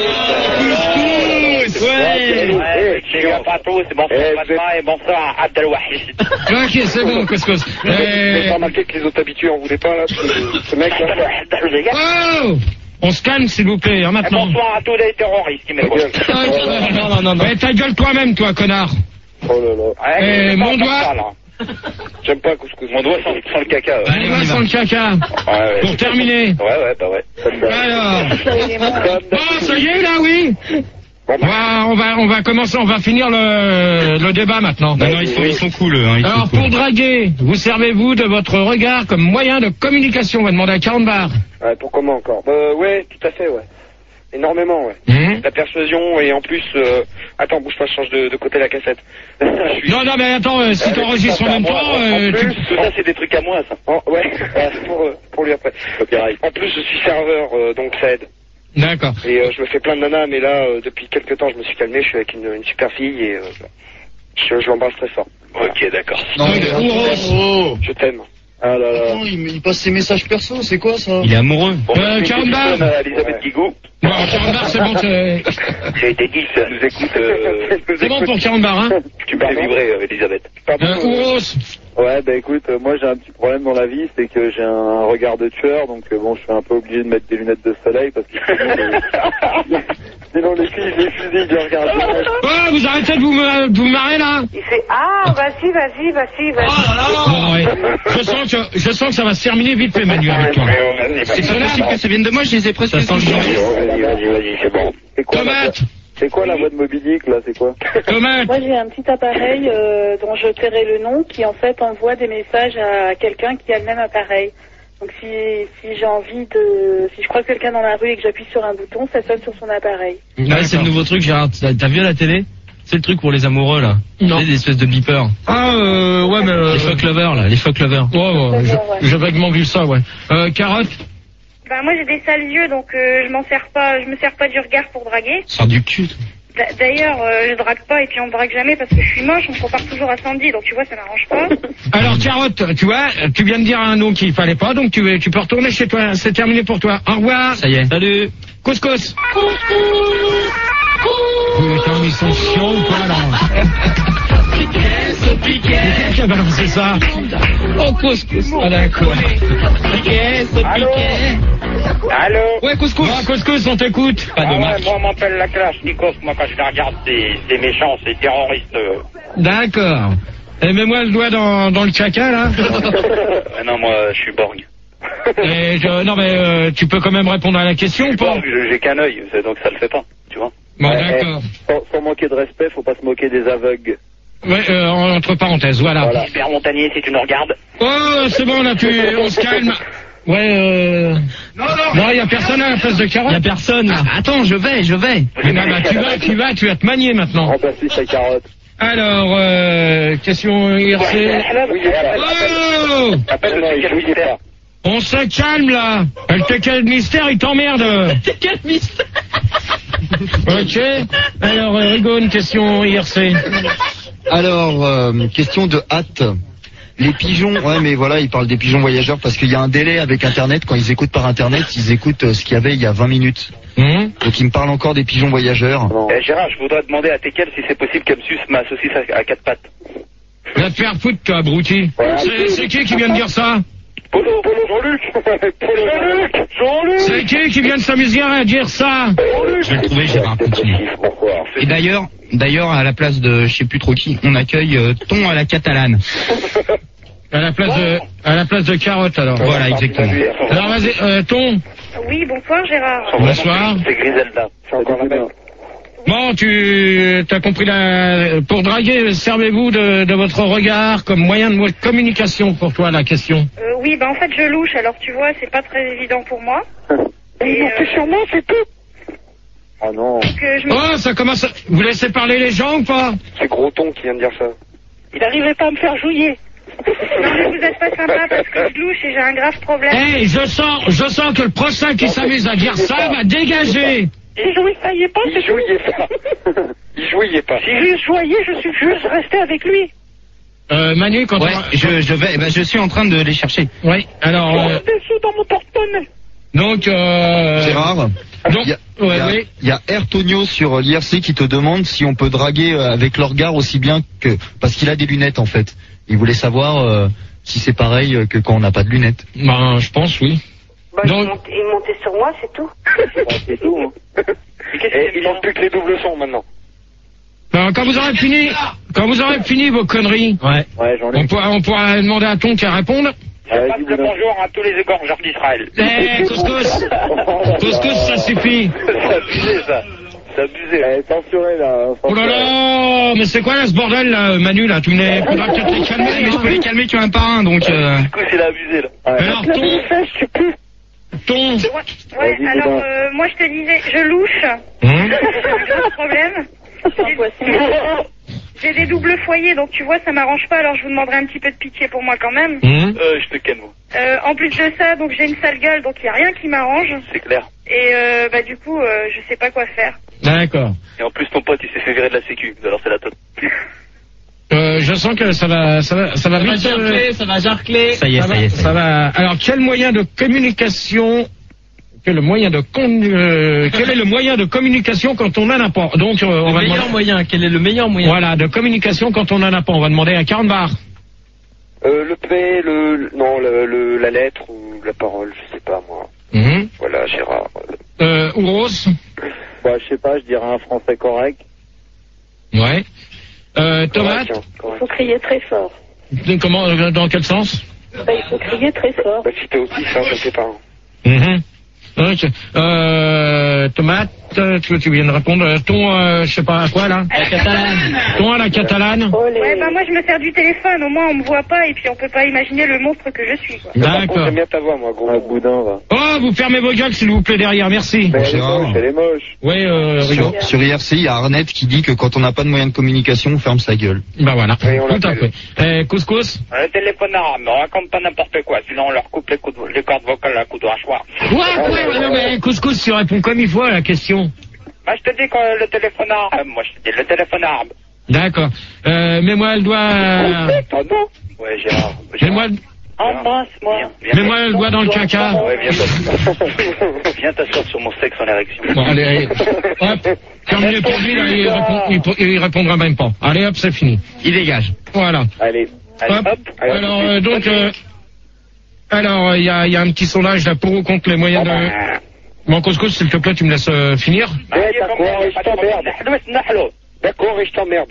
Couscous. Ouais. Ouais, je suis à Patou, c'est bonsoir Fatma et bonsoir à Abdelwahid. Ok, c'est bon, Couscous. Vous avez pas remarqué que les autres habitués en voulaient pas, là, ce, ce mec, là? Oh! On se calme, s'il vous plaît, hein, maintenant. Bonsoir à tous les terroristes qui m'écoutent. Non, non, non, non. Eh, ta gueule toi-même, toi, connard. Oh là là. Eh, Ouais, mon doigt. ça, J'aime pas couscous. Mon doigt sans, sans le caca. Ouais. Allez, va sans le caca. Ouais, ouais, Pour terminer. Ouais, ouais, bah ouais. Alors. Bon, ça y est, là, oui. On va, on va, on va commencer, on va finir le, le débat maintenant. Non, non, ils sont, ils sont cool, hein, ils Alors, sont pour cool. draguer, vous servez-vous de votre regard comme moyen de communication? On va demander à quarante bars. Ouais, pour comment encore? Euh, ouais, tout à fait, ouais. Énormément, ouais. Mmh. La persuasion et en plus... Euh... Attends, bouge pas, je change de, de côté la cassette. suis... Non, non, mais attends, euh, si t'enregistres en même temps... Euh, en plus, tu... tout ça, c'est des trucs à moi, ça. Oh, ouais, pour, pour lui après. En plus, je suis serveur, euh, donc ça aide. D'accord. Et euh, je me fais plein de nanas, mais là, euh, depuis quelques temps, je me suis calmé, je suis avec une, une super fille et euh, je, je l'embrasse très fort. Ok, d'accord. Non, mais Oh, je t'aime. Ah là là. attends, il, il passe ses messages perso, c'est quoi ça? Il est amoureux. Bon, Euh, bah, Carambar. je donne à Elisabeth Guigou. Non, Carambar, c'est bon, c'est... J'ai été dit, ça nous écoute. Euh, C'est bon pour Carambar, hein. tu peux vibrer, euh, Elisabeth. Euh, Ouros. Ouais, bah écoute, euh, moi j'ai un petit problème dans la vie, c'est que j'ai un regard de tueur, donc euh, bon, je suis un peu obligé de mettre des lunettes de soleil parce que sinon, sinon les filles, les fusils du regard de tueur. Oh, vous arrêtez de vous, ma- de vous marrer, là. Il fait ah, vas-y, vas-y, vas-y, vas-y. Bon, ouais. Je sens que, je sens que ça va se terminer vite fait, Manu, avec toi. C'est pas possible que ça vienne de moi, je les ai presque Ça sent le tous. Vas-y, vas-y, vas-y, c'est bon. C'est quoi, la voix- Tomate. c'est quoi la voix de Moby Dick là, c'est quoi? Tomate. Moi, j'ai un petit appareil euh, dont je tairai le nom qui, en fait, envoie des messages à quelqu'un qui a le même appareil. Donc, si, si j'ai envie de... Si je croise quelqu'un dans la rue et que j'appuie sur un bouton, ça sonne sur son appareil. Ouais, c'est le nouveau truc, Gérard. T'as t'as vu à la télé? C'est le truc pour les amoureux, là. Non. Des espèces de beepers. Ah, euh, ouais, mais... Euh, Les fuck lovers, là. Les fuck lovers. Ouais, ouais, je- j'ai vaguement vu ça, ouais. Euh, Carotte. Bah moi j'ai des sales yeux donc euh, je m'en sers pas, je me sers pas du regard pour draguer. Sors du cul. D'a- D'ailleurs euh, je drague pas et puis on me drague jamais parce que je suis moche, on me compare toujours à Sandy donc tu vois ça m'arrange pas. Alors, Carotte, tu vois, tu viens de dire un nom qu'il fallait pas, donc tu, tu peux retourner chez toi. C'est terminé pour toi. Au revoir. Ça y est. Salut. Couscous. Putain, ils sont chiants ou pas, là? Qui a balancé ça? Oh, couscous. Ah, d'accord. Allô? Allô? Ouais, couscous. Ouais, couscous, on t'écoute. Pas de Ah ouais, marque. moi on m'appelle la classe, Nikos, moi quand je la regarde, c'est c'est méchant, c'est terroriste. euh. D'accord. Et mets-moi le doigt dans, dans le caca, là. Ah non, moi je suis borgne. Et je, non, mais euh, tu peux quand même répondre à la question ou pas? Borgne, je- j'ai qu'un œil, c'est- donc ça le fait pas, tu vois. Bon, Ouais, d'accord. eh, sans, sans manquer de respect, faut pas se moquer des aveugles. Ouais, euh, entre parenthèses, voilà. Voilà. Super Montagnier, si tu nous regardes. Oh, c'est bon, là, tu, on se calme. Ouais, euh... Non, non, non, il y a personne à la place de Carotte. Y a personne. Ah, attends, je vais, je vais. Mais non, bah, tu vas, tu vas, tu vas te manier maintenant. Remplace-lui sa carotte. Alors, euh, question I R C. Oui, voilà. Oh, Appelle Non, non, le il quel jouit mystère. on se calme, là. Elle te quel mystère, il t'emmerde. Quel mystère. Ok. Alors, euh, Rigo, une question I R C. Alors, euh, question de hâte. Les pigeons, ouais, mais voilà, ils parlent des pigeons voyageurs parce qu'il y a un délai avec Internet. Quand ils écoutent par Internet, ils écoutent euh, ce qu'il y avait il y a vingt minutes. Hum Donc ils me parlent encore des pigeons voyageurs. Non. Eh, Gérard, je voudrais demander à Tekel si c'est possible qu'elle me suce ma saucisse à, à quatre pattes. Va te faire foutre, toi, abruti. C'est c'est qui qui vient de dire ça? Polo, Polo, Jean-Luc. Jean-Luc, Jean-Luc. C'est qui qui vient de s'amuser à dire ça? Je vais le trouver, Gérard. Continue. Pourquoi? Et d'ailleurs, d'ailleurs, à la place de je sais plus trop qui, on accueille euh, Thon à la catalane. À la place de, à la place de Carotte, alors. Voilà, exactement. Alors, vas-y, euh, Ton. Oui, bonsoir Gérard. Bonsoir. C'est Griselda. C'est encore la même. Bon, tu as compris la... Pour draguer, servez-vous de, de votre regard comme moyen de communication pour toi, la question. Euh, oui, bah en fait je louche alors tu vois c'est pas très évident pour moi. Et, euh, C'est sur moi, c'est tout. Ah non. donc, euh, je me... Oh, ça commence à... Vous laissez parler les gens ou pas? C'est Gros Ton qui vient de dire ça. Il n'arrivait pas à me faire jouer. Non mais vous êtes pas sympa parce que je louche et j'ai un grave problème. Hey, je sens, je sens que le prochain qui s'amuse à dire ça va dégager. Et je ne voyais pas, Il c'est tout. jouiait pas. Il jouiait pas. Si je voyais, je suis juste resté avec lui. Euh, Manu, quand Ouais, on... je, je vais, eh ben, je suis en train de les chercher. Oui, alors... Oh, euh, des sous dans mon porte-monnaie. donc, euh... Gérard, Donc, il y a, ouais, il y a- oui. il y a Ertonio sur l'I R C qui te demande si on peut draguer euh, avec le regard aussi bien que... Parce qu'il a des lunettes en fait. Il voulait savoir euh, si c'est pareil euh, que quand on n'a pas de lunettes. Ben, je pense, oui. Bah, Donc- il, montait, il montait sur moi, c'est tout. Ouais, c'est tout. Hein. Et il manque plus que les doubles sons maintenant. Ben, quand vous aurez fini, quand vous aurez fini vos conneries, Ouais. Ouais, j'en ai. on pourra, on pourra demander à Ton qui répondre. Je passe le bonjour à tous les égorgeurs d'Israël. Eh, couscous, couscous, ça suffit. C'est abusé ça. C'est abusé. Elle est censurée là. Oh là là, mais c'est quoi là ce bordel là, Manu là? Tu venais, faudra peut-être les calmer. Mais je peux les hein. calmer qu'un par un, donc. Euh... Du coup, c'est abusé là. Alors La Ton, message, je sais plus. Ton. Ouais, Vas-y, alors Boudin. euh, moi je te disais, je louche. Hein J'ai un grave problème. C'est un poisson. j'ai des doubles foyers, donc tu vois, ça m'arrange pas, alors je vous demanderai un petit peu de pitié pour moi quand même. Mmh. Euh, je te ken, moi. Euh, en plus de ça, donc j'ai une sale gueule, donc il y a rien qui m'arrange. C'est clair. Et euh, bah du coup, euh, je sais pas quoi faire. D'accord. Et en plus, ton pote, il s'est fait virer de la sécu. Alors c'est la totale. Euh, je sens que ça va, ça va, ça va vite. Ça va jarcler, ça va jarcler. Ça y est, Ça ça va, y est. ça va. Alors, quel moyen de communication, quel moyen de con, euh, quel est le moyen de communication quand on en a pas? Donc, euh, on Le va meilleur demander. moyen, quel est le meilleur moyen? Voilà, de communication quand on en a pas. On va demander à quarante bars. Euh, le P, le, le- non, le, le, la lettre ou la parole, je sais pas moi. Mmh. Voilà, Gérard. Euh, Ouros. Bah, je sais pas, je dirais un français correct. Ouais. Euh, Tomate. Il faut crier très fort. De- Comment, euh, dans quel sens? Bah, il faut crier très fort. Bah, si t'es autiste, hein, je sais pas. Mhm. Ok. Euh, Tomate, euh, tu, tu viens de répondre. Euh, Ton, euh, je sais pas à quoi là? La catalane. Ton à la catalane. Oh, les... Ouais, bah moi je me sers du téléphone, au moins on me voit pas et puis on peut pas imaginer le monstre que je suis, quoi. Par contre, D'accord. j'aime bien ta voix, moi, gros. Un boudin, va. Oh, vous fermez vos gueules s'il vous plaît derrière, merci. Mais elle est Gérard. moche, elle est moche. Oui, euh, Rigo. Sur, sur I R C, il y a Arnett qui dit que quand on n'a pas de moyen de communication, on ferme sa gueule. Bah voilà, Oui, on tout à fait. l'appelle. Euh, couscous. Le téléphone arabe, ne raconte pas n'importe quoi, sinon on leur coupe les, coups de- les cordes vocales à coups de rachoir. Ouais, ouais, ouais, non, mais couscous, tu réponds comme il faut à la question. Bah, je te dis que le téléphone arabe, moi je te dis le téléphone arabe. D'accord. Euh, mets-moi le doigt. Ouais, Gérard. Mets-moi, Embrasse-moi. mets-moi le doigt dans le caca. Ouais, viens t'asseoir. Viens t'asseoir sur mon sexe en érection. Bon, allez, allez. Hop. Terminé pour lui, là, il, répond, il, il répondra même pas. Allez, hop, c'est fini. Il dégage. Voilà. Allez. Hop. Alors, euh, donc, euh, alors, il y a, y a un petit sondage là pour ou contre les moyens de. Bon, couscous, s'il te plaît, tu me laisses euh, finir. Ouais, d'accord, et je t'emmerde. D'accord, et je t'emmerde.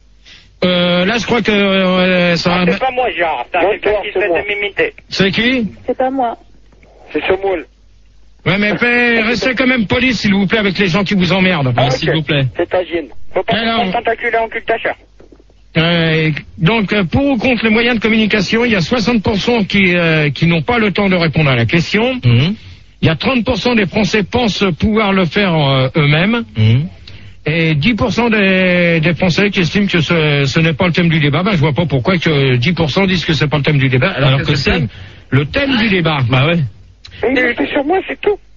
Euh, là, je crois que euh, ça va. C'est pas moi, Gérard, c'est Non, quelqu'un toi, qui c'est essaie moi. de m'imiter. C'est qui? C'est pas moi. C'est ce moule. Ouais, mais fait, restez quand même poli, s'il vous plaît, avec les gens qui vous emmerdent. Ah, S'il ok. vous plaît. C'est ta gêne. Faut pas Alors. te tentaculer en cul de ta chair. Euh, donc, euh, pour ou contre les moyens de communication, il y a soixante pour cent qui, euh, qui n'ont pas le temps de répondre à la question. Mhm. Il y a trente pour cent des Français pensent pouvoir le faire euh, eux-mêmes. Mhm. Et dix pour cent des, des Français qui estiment que ce, ce n'est pas le thème du débat. Ben, je vois pas pourquoi que dix pour cent disent que c'est pas le thème du débat. Alors, Alors que que c'est c'est. le thème du débat. Bah ouais. Et il était sur moi, c'est tout.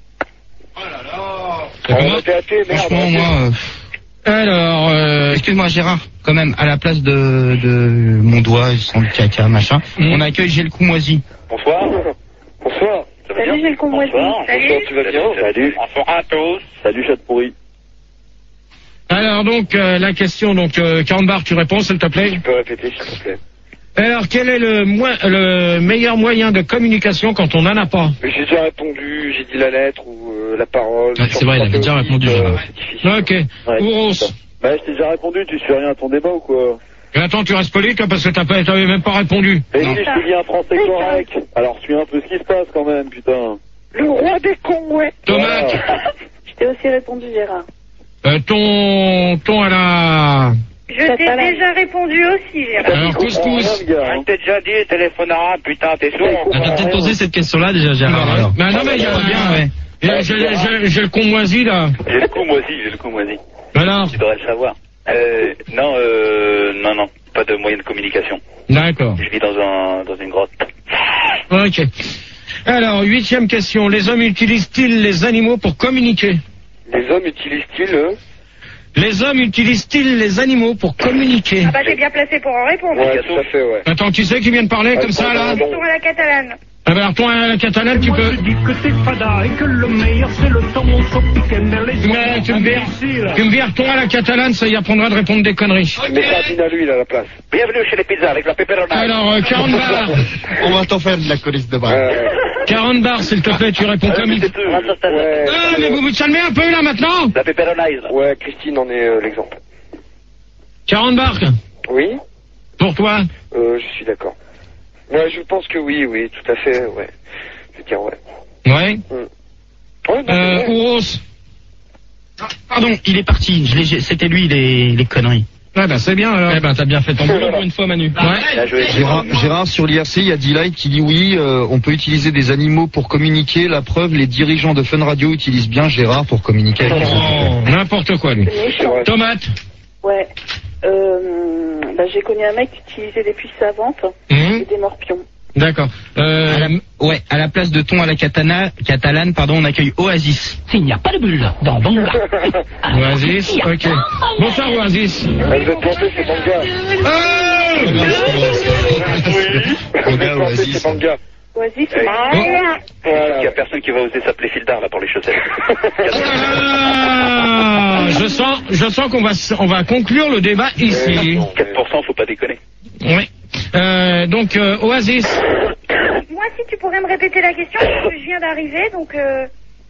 C'est comment t'es athée, merde. Franchement, moi, euh, Alors, euh, excuse-moi Gérard, quand même, à la place de, de mon doigt, sans le caca, machin, Mm. on accueille J'ai le cou moisi. Bonsoir. Bonsoir. Ça va Salut, bien? j'ai le con moisi. Bonsoir. Salut. Bonsoir, tu vas bien? Salut. Bonsoir à tous. Salut, chat pourri. alors donc, euh, la question, donc, euh, quarante bars, tu réponds, s'il te plaît. Tu peux répéter, s'il te plaît. Alors, quel est le, moi- le meilleur moyen de communication quand on n'en a pas? Mais j'ai déjà répondu, j'ai dit la lettre ou euh, la parole. Ouais, c'est vrai, il avait déjà répondu, Euh, Gérard. c'est difficile. Ok. Ouais, Ouros. c'est ça. Bah, je t'ai déjà répondu, tu suis rien à ton débat ou quoi? Et attends, tu restes poli, toi, parce que t'as pas, t'avais même pas répondu. Et Non. si je te dis un français correct, alors suis un peu ce qui se passe quand même, putain. Le roi des cons, ouais. Tomate, Voilà. Je t'ai aussi répondu, Gérard. euh, ton, ton à la... Je t'ai Catalane. déjà répondu aussi, Gérard. Alors, couscous. Rien, le gars, Je hein. t'ai déjà dit, téléphone arabe, putain, t'es sourd. Ah, t'as peut-être posé cette question-là déjà, Gérard. Non, alors. bah non, mais il y a bien, ouais. J'ai, j'ai, j'ai- j'ai le con moisi, là. J'ai le coup, moi aussi, j'ai le coup, moi aussi. Alors, Tu devrais le savoir. Euh, non, euh, non, non, pas de moyen de communication. d'accord. Je vis dans un, dans une grotte. Ok. Alors, huitième question. Les hommes utilisent-ils les animaux pour communiquer? Les hommes utilisent-ils euh Les hommes utilisent-ils les animaux pour communiquer? Ah bah t'es bien placé pour en répondre. Ouais, tout à fait, ouais. Attends, qui c'est qui vient de parler comme ça, là? Retour à la catalane. Ah ben alors, toi, à la catalane, tu peux... dis que c'est fada et que le meilleur c'est le temps mon pique les Mais tu me vires, tu me vires, toi, à la catalane, ça y apprendra de répondre des conneries. Mais Sardine à l'huile à la place. Bienvenue chez les pizzas avec la pepperoni. Alors, euh, quarante bars. On va t'en faire de la colisse de bras. Euh, quarante bars, s'il te plaît, tu réponds comme il faut. ouais, Ah, mais vous vous calmez un peu, là, maintenant? La pepperoni, là. ouais, Christine en est euh, l'exemple. quarante bars. Oui, Pour toi? euh, je suis d'accord. Ouais, je pense que oui, oui, tout à fait, ouais. Je veux dire, ouais. Ouais. Ouais, non, Euh, c'est vrai. Ouros. Pardon, il est parti, je l'ai- j'ai- c'était lui les, les conneries. Ah ben, c'est bien, alors. Eh ben, t'as bien fait ton boulot pour une fois, Manu. Ouais. Bien joué. Gérard, Gérard, sur l'I R C, il y a D-Light qui dit oui, euh, on peut utiliser des animaux pour communiquer. La preuve, les dirigeants de Fun Radio utilisent bien Gérard pour communiquer avec les autres. Oh, n'importe quoi, lui. C'est vrai. Tomate. Ouais. Euh, bah, j'ai connu un mec qui utilisait des puces savantes Mmh. et des morpions. D'accord. Euh, À la- ouais, à la place de thon à la katana, catalane, pardon, on accueille Oasis. S'il n'y a pas de bulle dans Banga. Oasis, ok. Bonsoir Oasis. Elle veut planter ses mangas. Elle veut planter ses mangas. Oasis, c'est Hey. marrant. Il n'y a personne qui va oser s'appeler Fildar là pour les chaussettes. Ah, je sens, je sens qu'on va, s- on va conclure le débat ici. quatre pour cent, faut pas déconner. Oui. Euh, donc euh, Oasis. Moi, si tu pourrais me répéter la question, parce que je viens d'arriver, donc... Euh...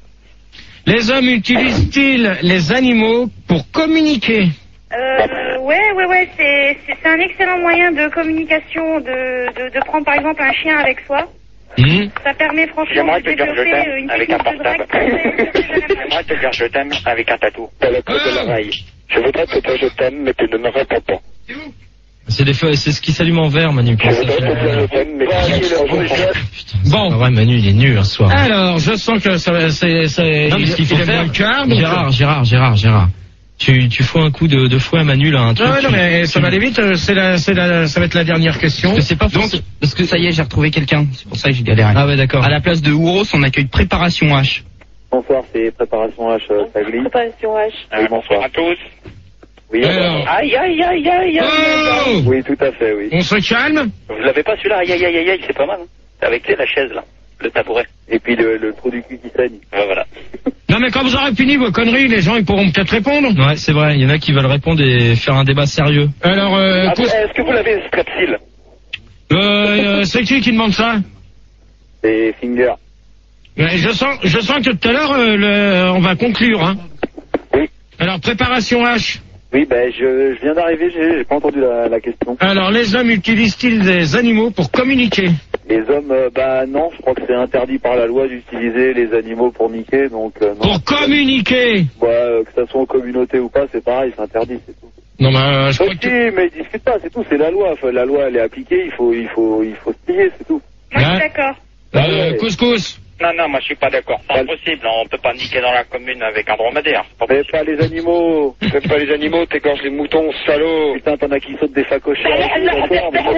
Les hommes utilisent-ils les animaux pour communiquer? Euh, ouais, ouais, ouais, c'est, c'est, c'est un excellent moyen de communication, de, de, de prendre par exemple un chien avec soi. Mmh. Ça permet franchement J'aimerais de te dire je développer t'aime une avec technique un de drague. J'aimerais te dire je t'aime avec un tatou. T'as le code de l'oreille. Je voudrais te dire je t'aime, mais tu ne me réponds pas. C'est des feux, c'est ce qui s'allume en vert, Manu. Je voudrais te dire je t'aime, mais tu ne me réponds pas. Bon. Ah ouais, Manu, il est nul ce soir. Alors, je sens que ça, c'est, c'est, Non, mais ce qu'il faut il est faire, dans le cœur, donc- Gérard, Gérard, Gérard, Gérard. Tu, tu fous un coup de, de fouet à Manu, là, un truc. Ah ouais, non, tu- mais ça tu- va aller vite, euh, c'est la, c'est la, ça va être la dernière question. Parce que c'est pas Donc, forcément. parce que ça y est, j'ai retrouvé quelqu'un. C'est pour ça que j'ai galéré. Ah ouais, d'accord. À la place de Ouros, on accueille Préparation H. Bonsoir, c'est Préparation H, euh, Sagli. Préparation H. Oui, bonsoir. à tous. Oui, Alors, Aïe, aïe, aïe, aïe, aïe. oh, oui, tout à fait, oui. on se calme. Vous l'avez pas celui-là? Aïe, aïe, aïe, aïe, aïe, c'est pas mal. Hein. Avec tu sais, la chaise là, le tabouret. Et puis le, le trou du cul qui saigne. Ouais, voilà. Non, mais quand vous aurez fini vos conneries, les gens, ils pourront peut-être répondre. Ouais, c'est vrai. Il y en a qui veulent répondre et faire un débat sérieux. Alors, euh, Ah, cous- Est-ce que vous l'avez Strepsil? euh, euh, c'est qui qui demande ça? C'est Finger. Mais je sens, je sens que tout à l'heure, euh, le- on va conclure, hein. Oui. Alors, préparation H. Oui, ben je, je viens d'arriver, j'ai j'ai pas entendu la, la question. Alors, les hommes utilisent-ils des animaux pour communiquer? Les hommes, euh, bah non, je crois que c'est interdit par la loi d'utiliser les animaux pour niquer, donc euh, non. Pour communiquer? Bah, euh, que ça soit en communauté ou pas, c'est pareil, c'est interdit, c'est tout. Non, mais euh, je crois Ok, que... mais ils discutent pas, c'est tout, c'est la loi. Enfin, la loi, elle est appliquée, il faut, il faut, il faut se plier, c'est tout. Moi, je Ouais. suis d'accord. Euh, couscous. Non, non, moi je suis pas d'accord. C'est impossible. On peut pas niquer dans la commune avec un dromadaire. C'est pas Mais possible. pas les animaux. T'aimes pas les animaux, t'égorges les moutons, salaud. Putain, t'en as qui sautent des facochères. et tout, encore, mais bon.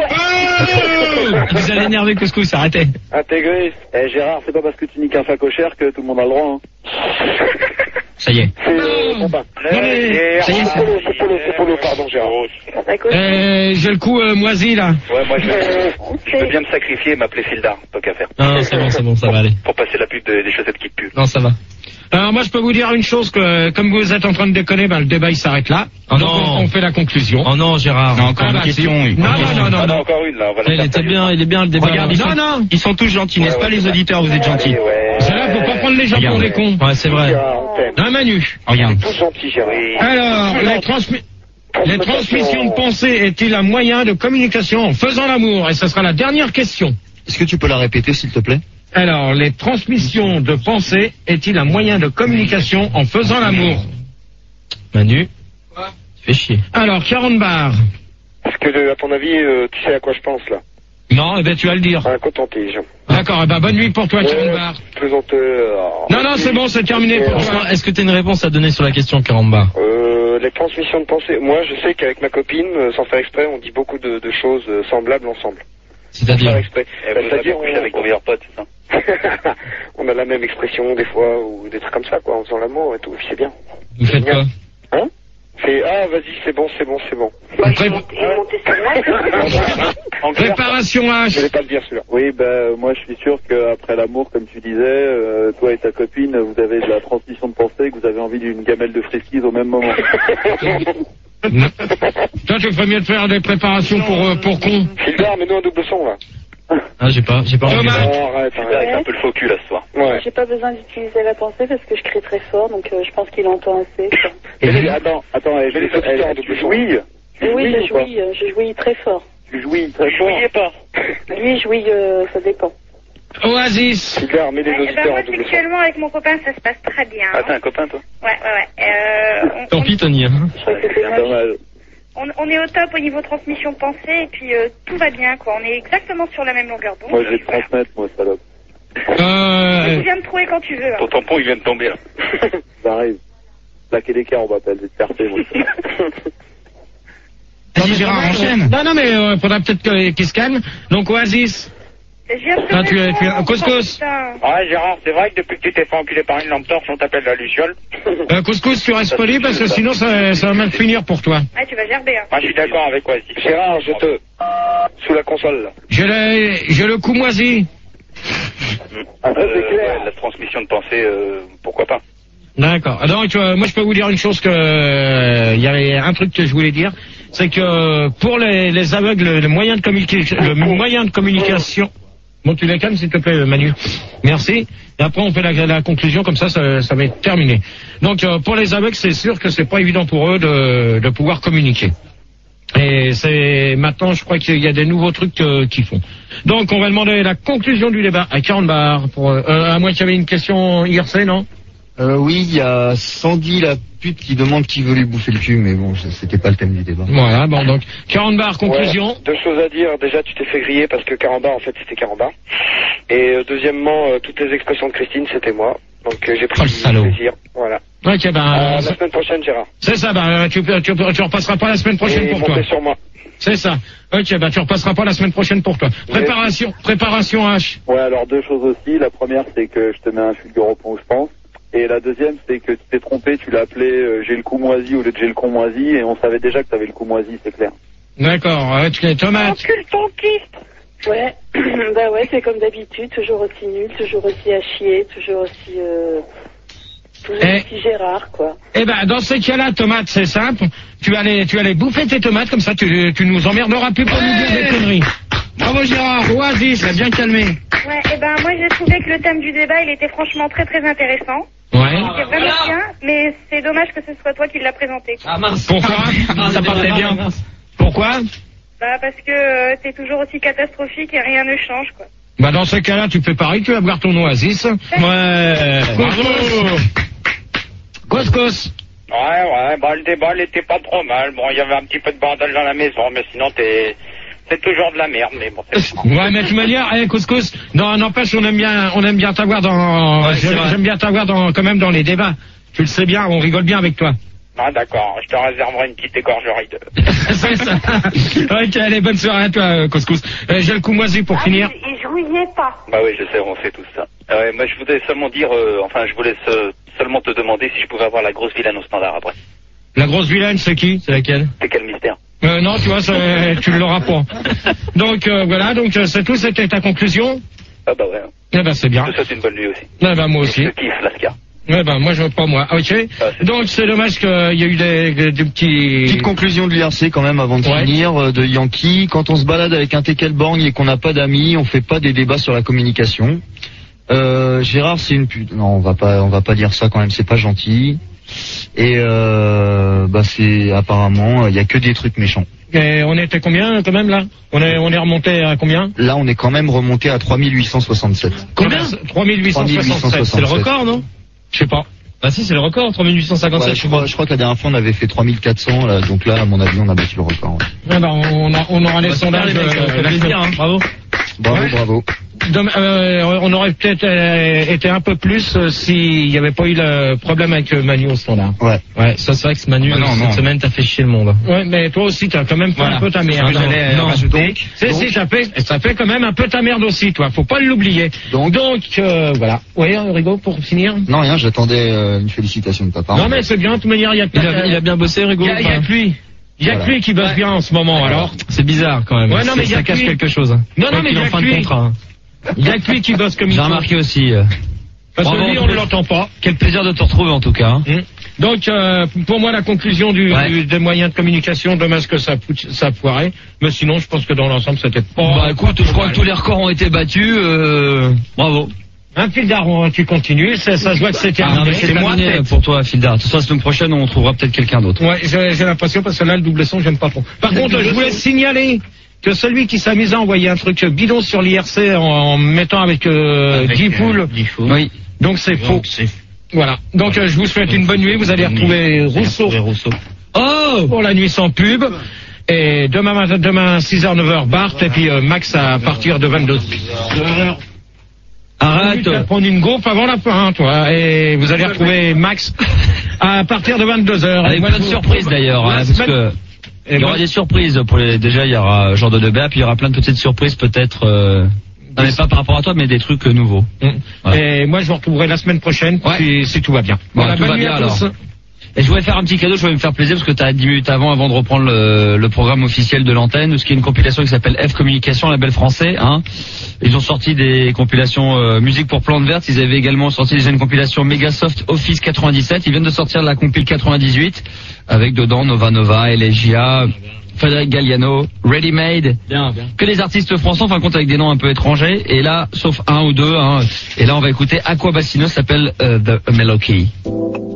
Oh, Vous allez énerver Couscous, arrêtez. Intégré. Eh Gérard, c'est pas parce que tu niques un facochère que tout le monde a le droit, hein. Ça y est. C'est euh, bon, bah. Non, mais- Ça y est, c'est Polo, c'est Polo, c'est Polo, pardon Gérard. Euh, j'ai le coup euh, moisi, là. Ouais, moi je veux, je veux bien me sacrifier et m'appeler Fildar, tant qu'à faire. Non, non, c'est bon, c'est bon, ça va aller. Pour passer la pub de- des chaussettes qui puent. Non, ça va. Alors, moi, je peux vous dire une chose, que comme vous êtes en train de déconner, ben, le débat, il s'arrête là. Oh Donc, non. on, on fait la conclusion. Oh non, Gérard. Non, encore Ah, une bah, question. si. oui. Non, non, non, non, Ah, non. encore une là, on va la Il faire était sérieux. bien, il est bien le débat. Regarde, ils Non, sont, non. ils sont tous gentils, n'est-ce Ouais, pas ouais, les c'est auditeurs, vous êtes gentils. Ouais. C'est là, faut pas prendre les gens pour des cons. Ouais, c'est vrai. Gérard, on t'aime. Hein, Manu? Regarde. Tout gentil Gérard. Oui. Alors, les, transmi- les transmissions de pensée est-il un moyen de communication en faisant l'amour? Et ce sera la dernière question. Est-ce que tu peux la répéter, s'il te plaît? Alors, les transmissions de pensée est-il un moyen de communication en faisant l'amour? Manu. Tu fais chier. Alors, quarante bars. Est-ce que, euh, à ton avis, euh, tu sais à quoi je pense là? Non, eh ben, tu vas le dire. Un coton-tige. D'accord, eh ben, bonne nuit pour toi, quarante Ouais, bars. plaisanteur. Non, non, c'est bon, c'est terminé pour toi. Franchement, est-ce que t'as une réponse à donner sur la question, Karamba? Euh, les transmissions de pensée. Moi, je sais qu'avec ma copine, euh, sans faire exprès, on dit beaucoup de, de choses euh, semblables ensemble. Sans C'est-à-dire faire exprès. Eh, Bah, vous avez C'est-à-dire, couché on, avec ton meilleur pote, c'est ça? on a la même expression des fois, ou des trucs comme ça, quoi, en faisant l'amour et tout. C'est bien. Vous faites quoi? Hein? C'est, ah, vas-y, c'est bon, c'est bon, c'est bon. Pré- En clair, Préparation je H. vais pas le dire celui-là. Oui, ben moi je suis sûr qu'après l'amour, comme tu disais, euh, toi et ta copine, vous avez de la transmission de pensée, que vous avez envie d'une gamelle de friskies au même moment. Toi, tu ferais mieux de faire des préparations pour, euh, pour con. Fildar, mets-nous un double son, là. Ah, j'ai pas, j'ai pas envie. Thomas. Non, arrête, Fildar arrête. est un peu le faux cul là ce soir. Ouais. J'ai pas besoin d'utiliser la pensée parce que je crie très fort, donc euh, je pense qu'il entend assez. quoi. Et puis, attends, attends, eh, je Mais vais- les auditeurs eh, en tu double son. jouis Tu Oui, jouis je ou pas jouis, euh, je jouis très fort. Tu jouis très fort. Jouiez pas. Lui, jouis, euh, ça dépend. Oasis. Fildar, mets les Eh ben, auditeurs moi, en double son. sexuellement, avec mon copain, ça se passe très bien. Ah, t'as un copain toi? Ouais, ouais, ouais. Euh, on, Tant pis, Tony. hein. Je crois que c'est C'est moi. dommage. on, on est au top au niveau transmission de pensée et puis euh, tout va bien, quoi. On est exactement sur la même longueur d'onde. Moi je vais te Voilà. transmettre, moi, salope. Tu Euh, viens me trouver quand tu veux. hein. Ton tampon il vient de tomber là. Ça arrive. Plaquer l'écart, on va pas le faire, moi. Vas-y Gérard, enchaîne. Non, non, mais il euh, faudra peut-être qu'il qu se calme. Donc Oasis. Ah, tu es, tu es un couscous. Ouais, Gérard, c'est vrai que depuis que tu t'es fait enculer par une lampe torche, on t'appelle la Luciole. Euh, couscous, tu restes poli parce que sinon ça, ça va mal finir pour toi. Ouais, tu vas gerber, hein. Moi, je suis d'accord avec Oasis. Gérard, je te... Sous la console, là. J'ai le, j'ai le coup moisi. Euh, ouais, la transmission de pensée, euh, pourquoi pas. D'accord. Donc, euh, moi, je peux vous dire une chose que il euh, y avait un truc que je voulais dire, c'est que euh, pour les, les aveugles, le moyen de communication, le moyen de communication. Bon, tu les calmes, s'il te plaît, Manu. Merci. Et après, on fait la, la conclusion, comme ça, ça, ça va être terminé. Donc, euh, pour les aveugles, c'est sûr que c'est pas évident pour eux de, de pouvoir communiquer. Et c'est maintenant, je crois qu'il y a des nouveaux trucs euh, qu'ils font. Donc, on va demander la conclusion du débat à quarante bars. Pour, euh, à moins qu'il y avait une question I R C, non? Euh, oui, il y a Sandy la pute qui demande qui veut lui bouffer le cul, mais bon, c'était pas le thème du débat. Voilà, bon, donc, quarante bars, conclusion. Ouais, deux choses à dire. Déjà, tu t'es fait griller parce que quarante bars, en fait, c'était quarante bars. Et euh, deuxièmement, euh, toutes les expressions de Christine, c'était moi. Donc, euh, j'ai pris oh, du plaisir. Voilà. Ok, ben. Euh, euh, la semaine prochaine, Gérard. C'est ça, ben, tu, tu, tu, tu repasseras pas la semaine prochaine Et pour toi. sur moi. C'est ça. Ok, ben, tu repasseras pas la semaine prochaine pour toi. Préparation, préparation H. Ouais, alors deux choses aussi. La première, c'est que je te mets un fulgure au pont, je pense. Et la deuxième, c'est que tu t'es trompé, tu l'as appelé euh, j'ai le coup moisi au lieu de j'ai le con moisi, et on savait déjà que t'avais le coup moisi, c'est clair. D'accord, euh, tu es tomate. Encule ton piste. Ouais, bah ouais, c'est comme d'habitude, toujours aussi nul, toujours aussi à chier, toujours aussi, euh, toujours Eh. aussi Gérard, quoi. Eh ben, dans ce cas-là, tomate, c'est simple. Tu allais, tu allais bouffer tes tomates, comme ça, tu, tu nous emmerderas plus pour nous dire des conneries. Bravo Gérard, Oasis, il a bien calmé. Ouais, et ben moi j'ai trouvé que le thème du débat, il était franchement très très intéressant. Ouais. C'était vraiment bien, mais c'est dommage que ce soit toi qui l'as présenté. Ah mince. Pourquoi? Ça parlait bien. Pourquoi? Bah parce que euh, t'es toujours aussi catastrophique et rien ne change, quoi. Bah, dans ce cas-là, tu fais pareil, tu vas boire ton Oasis. Ouais. Bravo. Couscous. Ouais, ouais, bah le débat, il était pas trop mal. Bon, il y avait un petit peu de bordel dans la maison, mais sinon, t'es... c'est toujours de la merde, mais bon. Ouais, mais de toute manière, eh, couscous, non, n'empêche, on aime bien, on aime bien t'avoir dans, Ouais, j'aime j'aime bien t'avoir dans, quand même dans les débats. Tu le sais bien, on rigole bien avec toi. Ah, d'accord, je te réserverai une petite égorgerie de... C'est ça. Ok, allez, bonne soirée à toi, euh, couscous. Euh, J'ai le coup moisi pour finir. Il jouillait pas. Bah oui, je sais, on fait tout ça. Euh, ouais, moi, je voulais seulement dire, euh, enfin, je voulais se- seulement te demander si je pouvais avoir la grosse vilaine au standard après. La grosse vilaine, c'est qui? C'est laquelle? C'est quel mystère? Euh, non, tu vois, c'est- tu ne l'auras pas. Donc, euh, voilà, donc euh, c'est tout, c'était ta conclusion? Ah bah ouais. Eh ben, c'est bien. Je te souhaite une bonne nuit aussi. Eh ben, moi aussi. Je kiffe, Lascar. Eh ben, moi, je pas moi. Ok. Donc, c'est dommage qu'il y a eu des, des, des petits... Petite conclusion de l'I R C quand même avant de Ouais. finir, euh, de Yankee. Quand on se balade avec un teckel borgne et qu'on n'a pas d'amis, on fait pas des débats sur la communication. Euh, Gérard, c'est une pute. Non, on va pas, on va pas dire ça quand même, c'est pas gentil. Et euh, bah c'est apparemment, il y a que des trucs méchants. Et on était combien quand même là? On est on est remonté à combien? Là, on est quand même remonté à trois mille huit cent soixante-sept. Combien? trois mille huit cent soixante-sept. C'est le record, non? Je sais pas. Bah si, c'est le record, trois mille huit cent cinquante-sept. Ouais, je, crois, je crois que la dernière fois, on avait fait trois mille quatre cents, là, donc là, à mon avis, on a battu le record. Ouais. Eh ben, on, a, on aura les Bah, sondages. super, les mecs, ça fait euh, plaisir, hein. Bravo. Bravo, Ouais. bravo. Dom- euh, on aurait peut-être euh, été un peu plus euh, s'il n'y avait pas eu le problème avec euh, Manu au standard. Ouais. Ouais, ça c'est vrai que ce Manu, Ah non, cette non. semaine, t'as fait chier le monde. Ouais, mais toi aussi, t'as quand même fait Voilà. un peu ta merde. Ah, j'allais, non, euh, rajouter. donc, si, si, ça fait, ça fait quand même un peu ta merde aussi, toi. Faut pas l'oublier. Donc, donc euh, voilà. Oui, Rigo, pour finir. Non, rien, j'attendais euh, une félicitation de ta part. Non, mais c'est bien, de toute manière, il y a Il a, il a bien bossé, Rigo. Il y a, il y a que lui. Il y a Voilà. que lui qui bosse bien en ce moment, alors. C'est bizarre quand même. Ouais, non, mais ça, il y a ça cache que lui. quelque chose. Non, non, Quoi mais qu'il il y en a fin que de lui. contrat. hein. Il y a que lui qui bosse comme il J'ai faut. remarqué aussi. euh, Parce que Bravo, lui, en on tout ne cas. l'entend pas. Quel plaisir de te retrouver en tout cas. hein. Hum. Donc, euh, pour moi, la conclusion du, Ouais. du- des moyens de communication, dommage que ça, fout- ça a foiré. Mais sinon, je pense que dans l'ensemble, c'était pas... Bah écoute, je crois que tous les records ont été battus. Euh... Bravo. Un fil d'argent, tu continues, ça, ça se voit que c'est Ah, non, terminé. mais c'est C'est moi, terminé peut-être. pour toi, Fildar. De toute façon, la semaine prochaine, on trouvera peut-être quelqu'un d'autre. Ouais, j'ai j'ai l'impression, parce que là, le double son, j'aime pas trop. Par contre, je voulais signaler que celui qui s'amuse à envoyer un truc bidon sur l'I R C en, en mettant avec, euh, Avec, G-Pool, euh, G-Pool. Oui. donc c'est faux. Voilà. Donc, euh, je vous souhaite une bonne nuit. Vous allez retrouver Rousseau Oh pour la nuit sans pub. Et demain, matin- demain six heures, neuf heures, Bart. Et puis euh, Max à partir de vingt-deux heures. Arrête. Tu vas prendre une gaufre avant la fin, hein, toi. Et vous allez retrouver Max à partir de vingt-deux heures. Avec plein de surprises d'ailleurs. La hein, parce semaine- que Il y aura des surprises pour les, déjà, il y aura Jean de Debert, puis il y aura plein de petites surprises peut-être, euh, non, mais pas par rapport à toi, mais des trucs nouveaux. Mmh. Voilà. Et moi, je vous retrouverai la semaine prochaine, ouais. si, si tout va bien. Voilà, tout va bien alors. Et je voulais faire un petit cadeau, je voulais me faire plaisir parce que tu as dix minutes avant, avant de reprendre le, le programme officiel de l'antenne, ce qui est une compilation qui s'appelle F Communication, label français. Hein. Ils ont sorti des compilations euh, musique pour plantes vertes. Ils avaient également sorti déjà une compilation Megasoft Office quatre-vingt-dix-sept. Ils viennent de sortir la compile quatre-vingt-dix-huit avec dedans Nova Nova, Elegia, Frédéric Galliano, Ready Made, bien, bien. Que les artistes français, enfin compte avec des noms un peu étrangers. Et là, sauf un ou deux. Hein, et là, on va écouter Aqua Bassino, s'appelle euh, The Melody.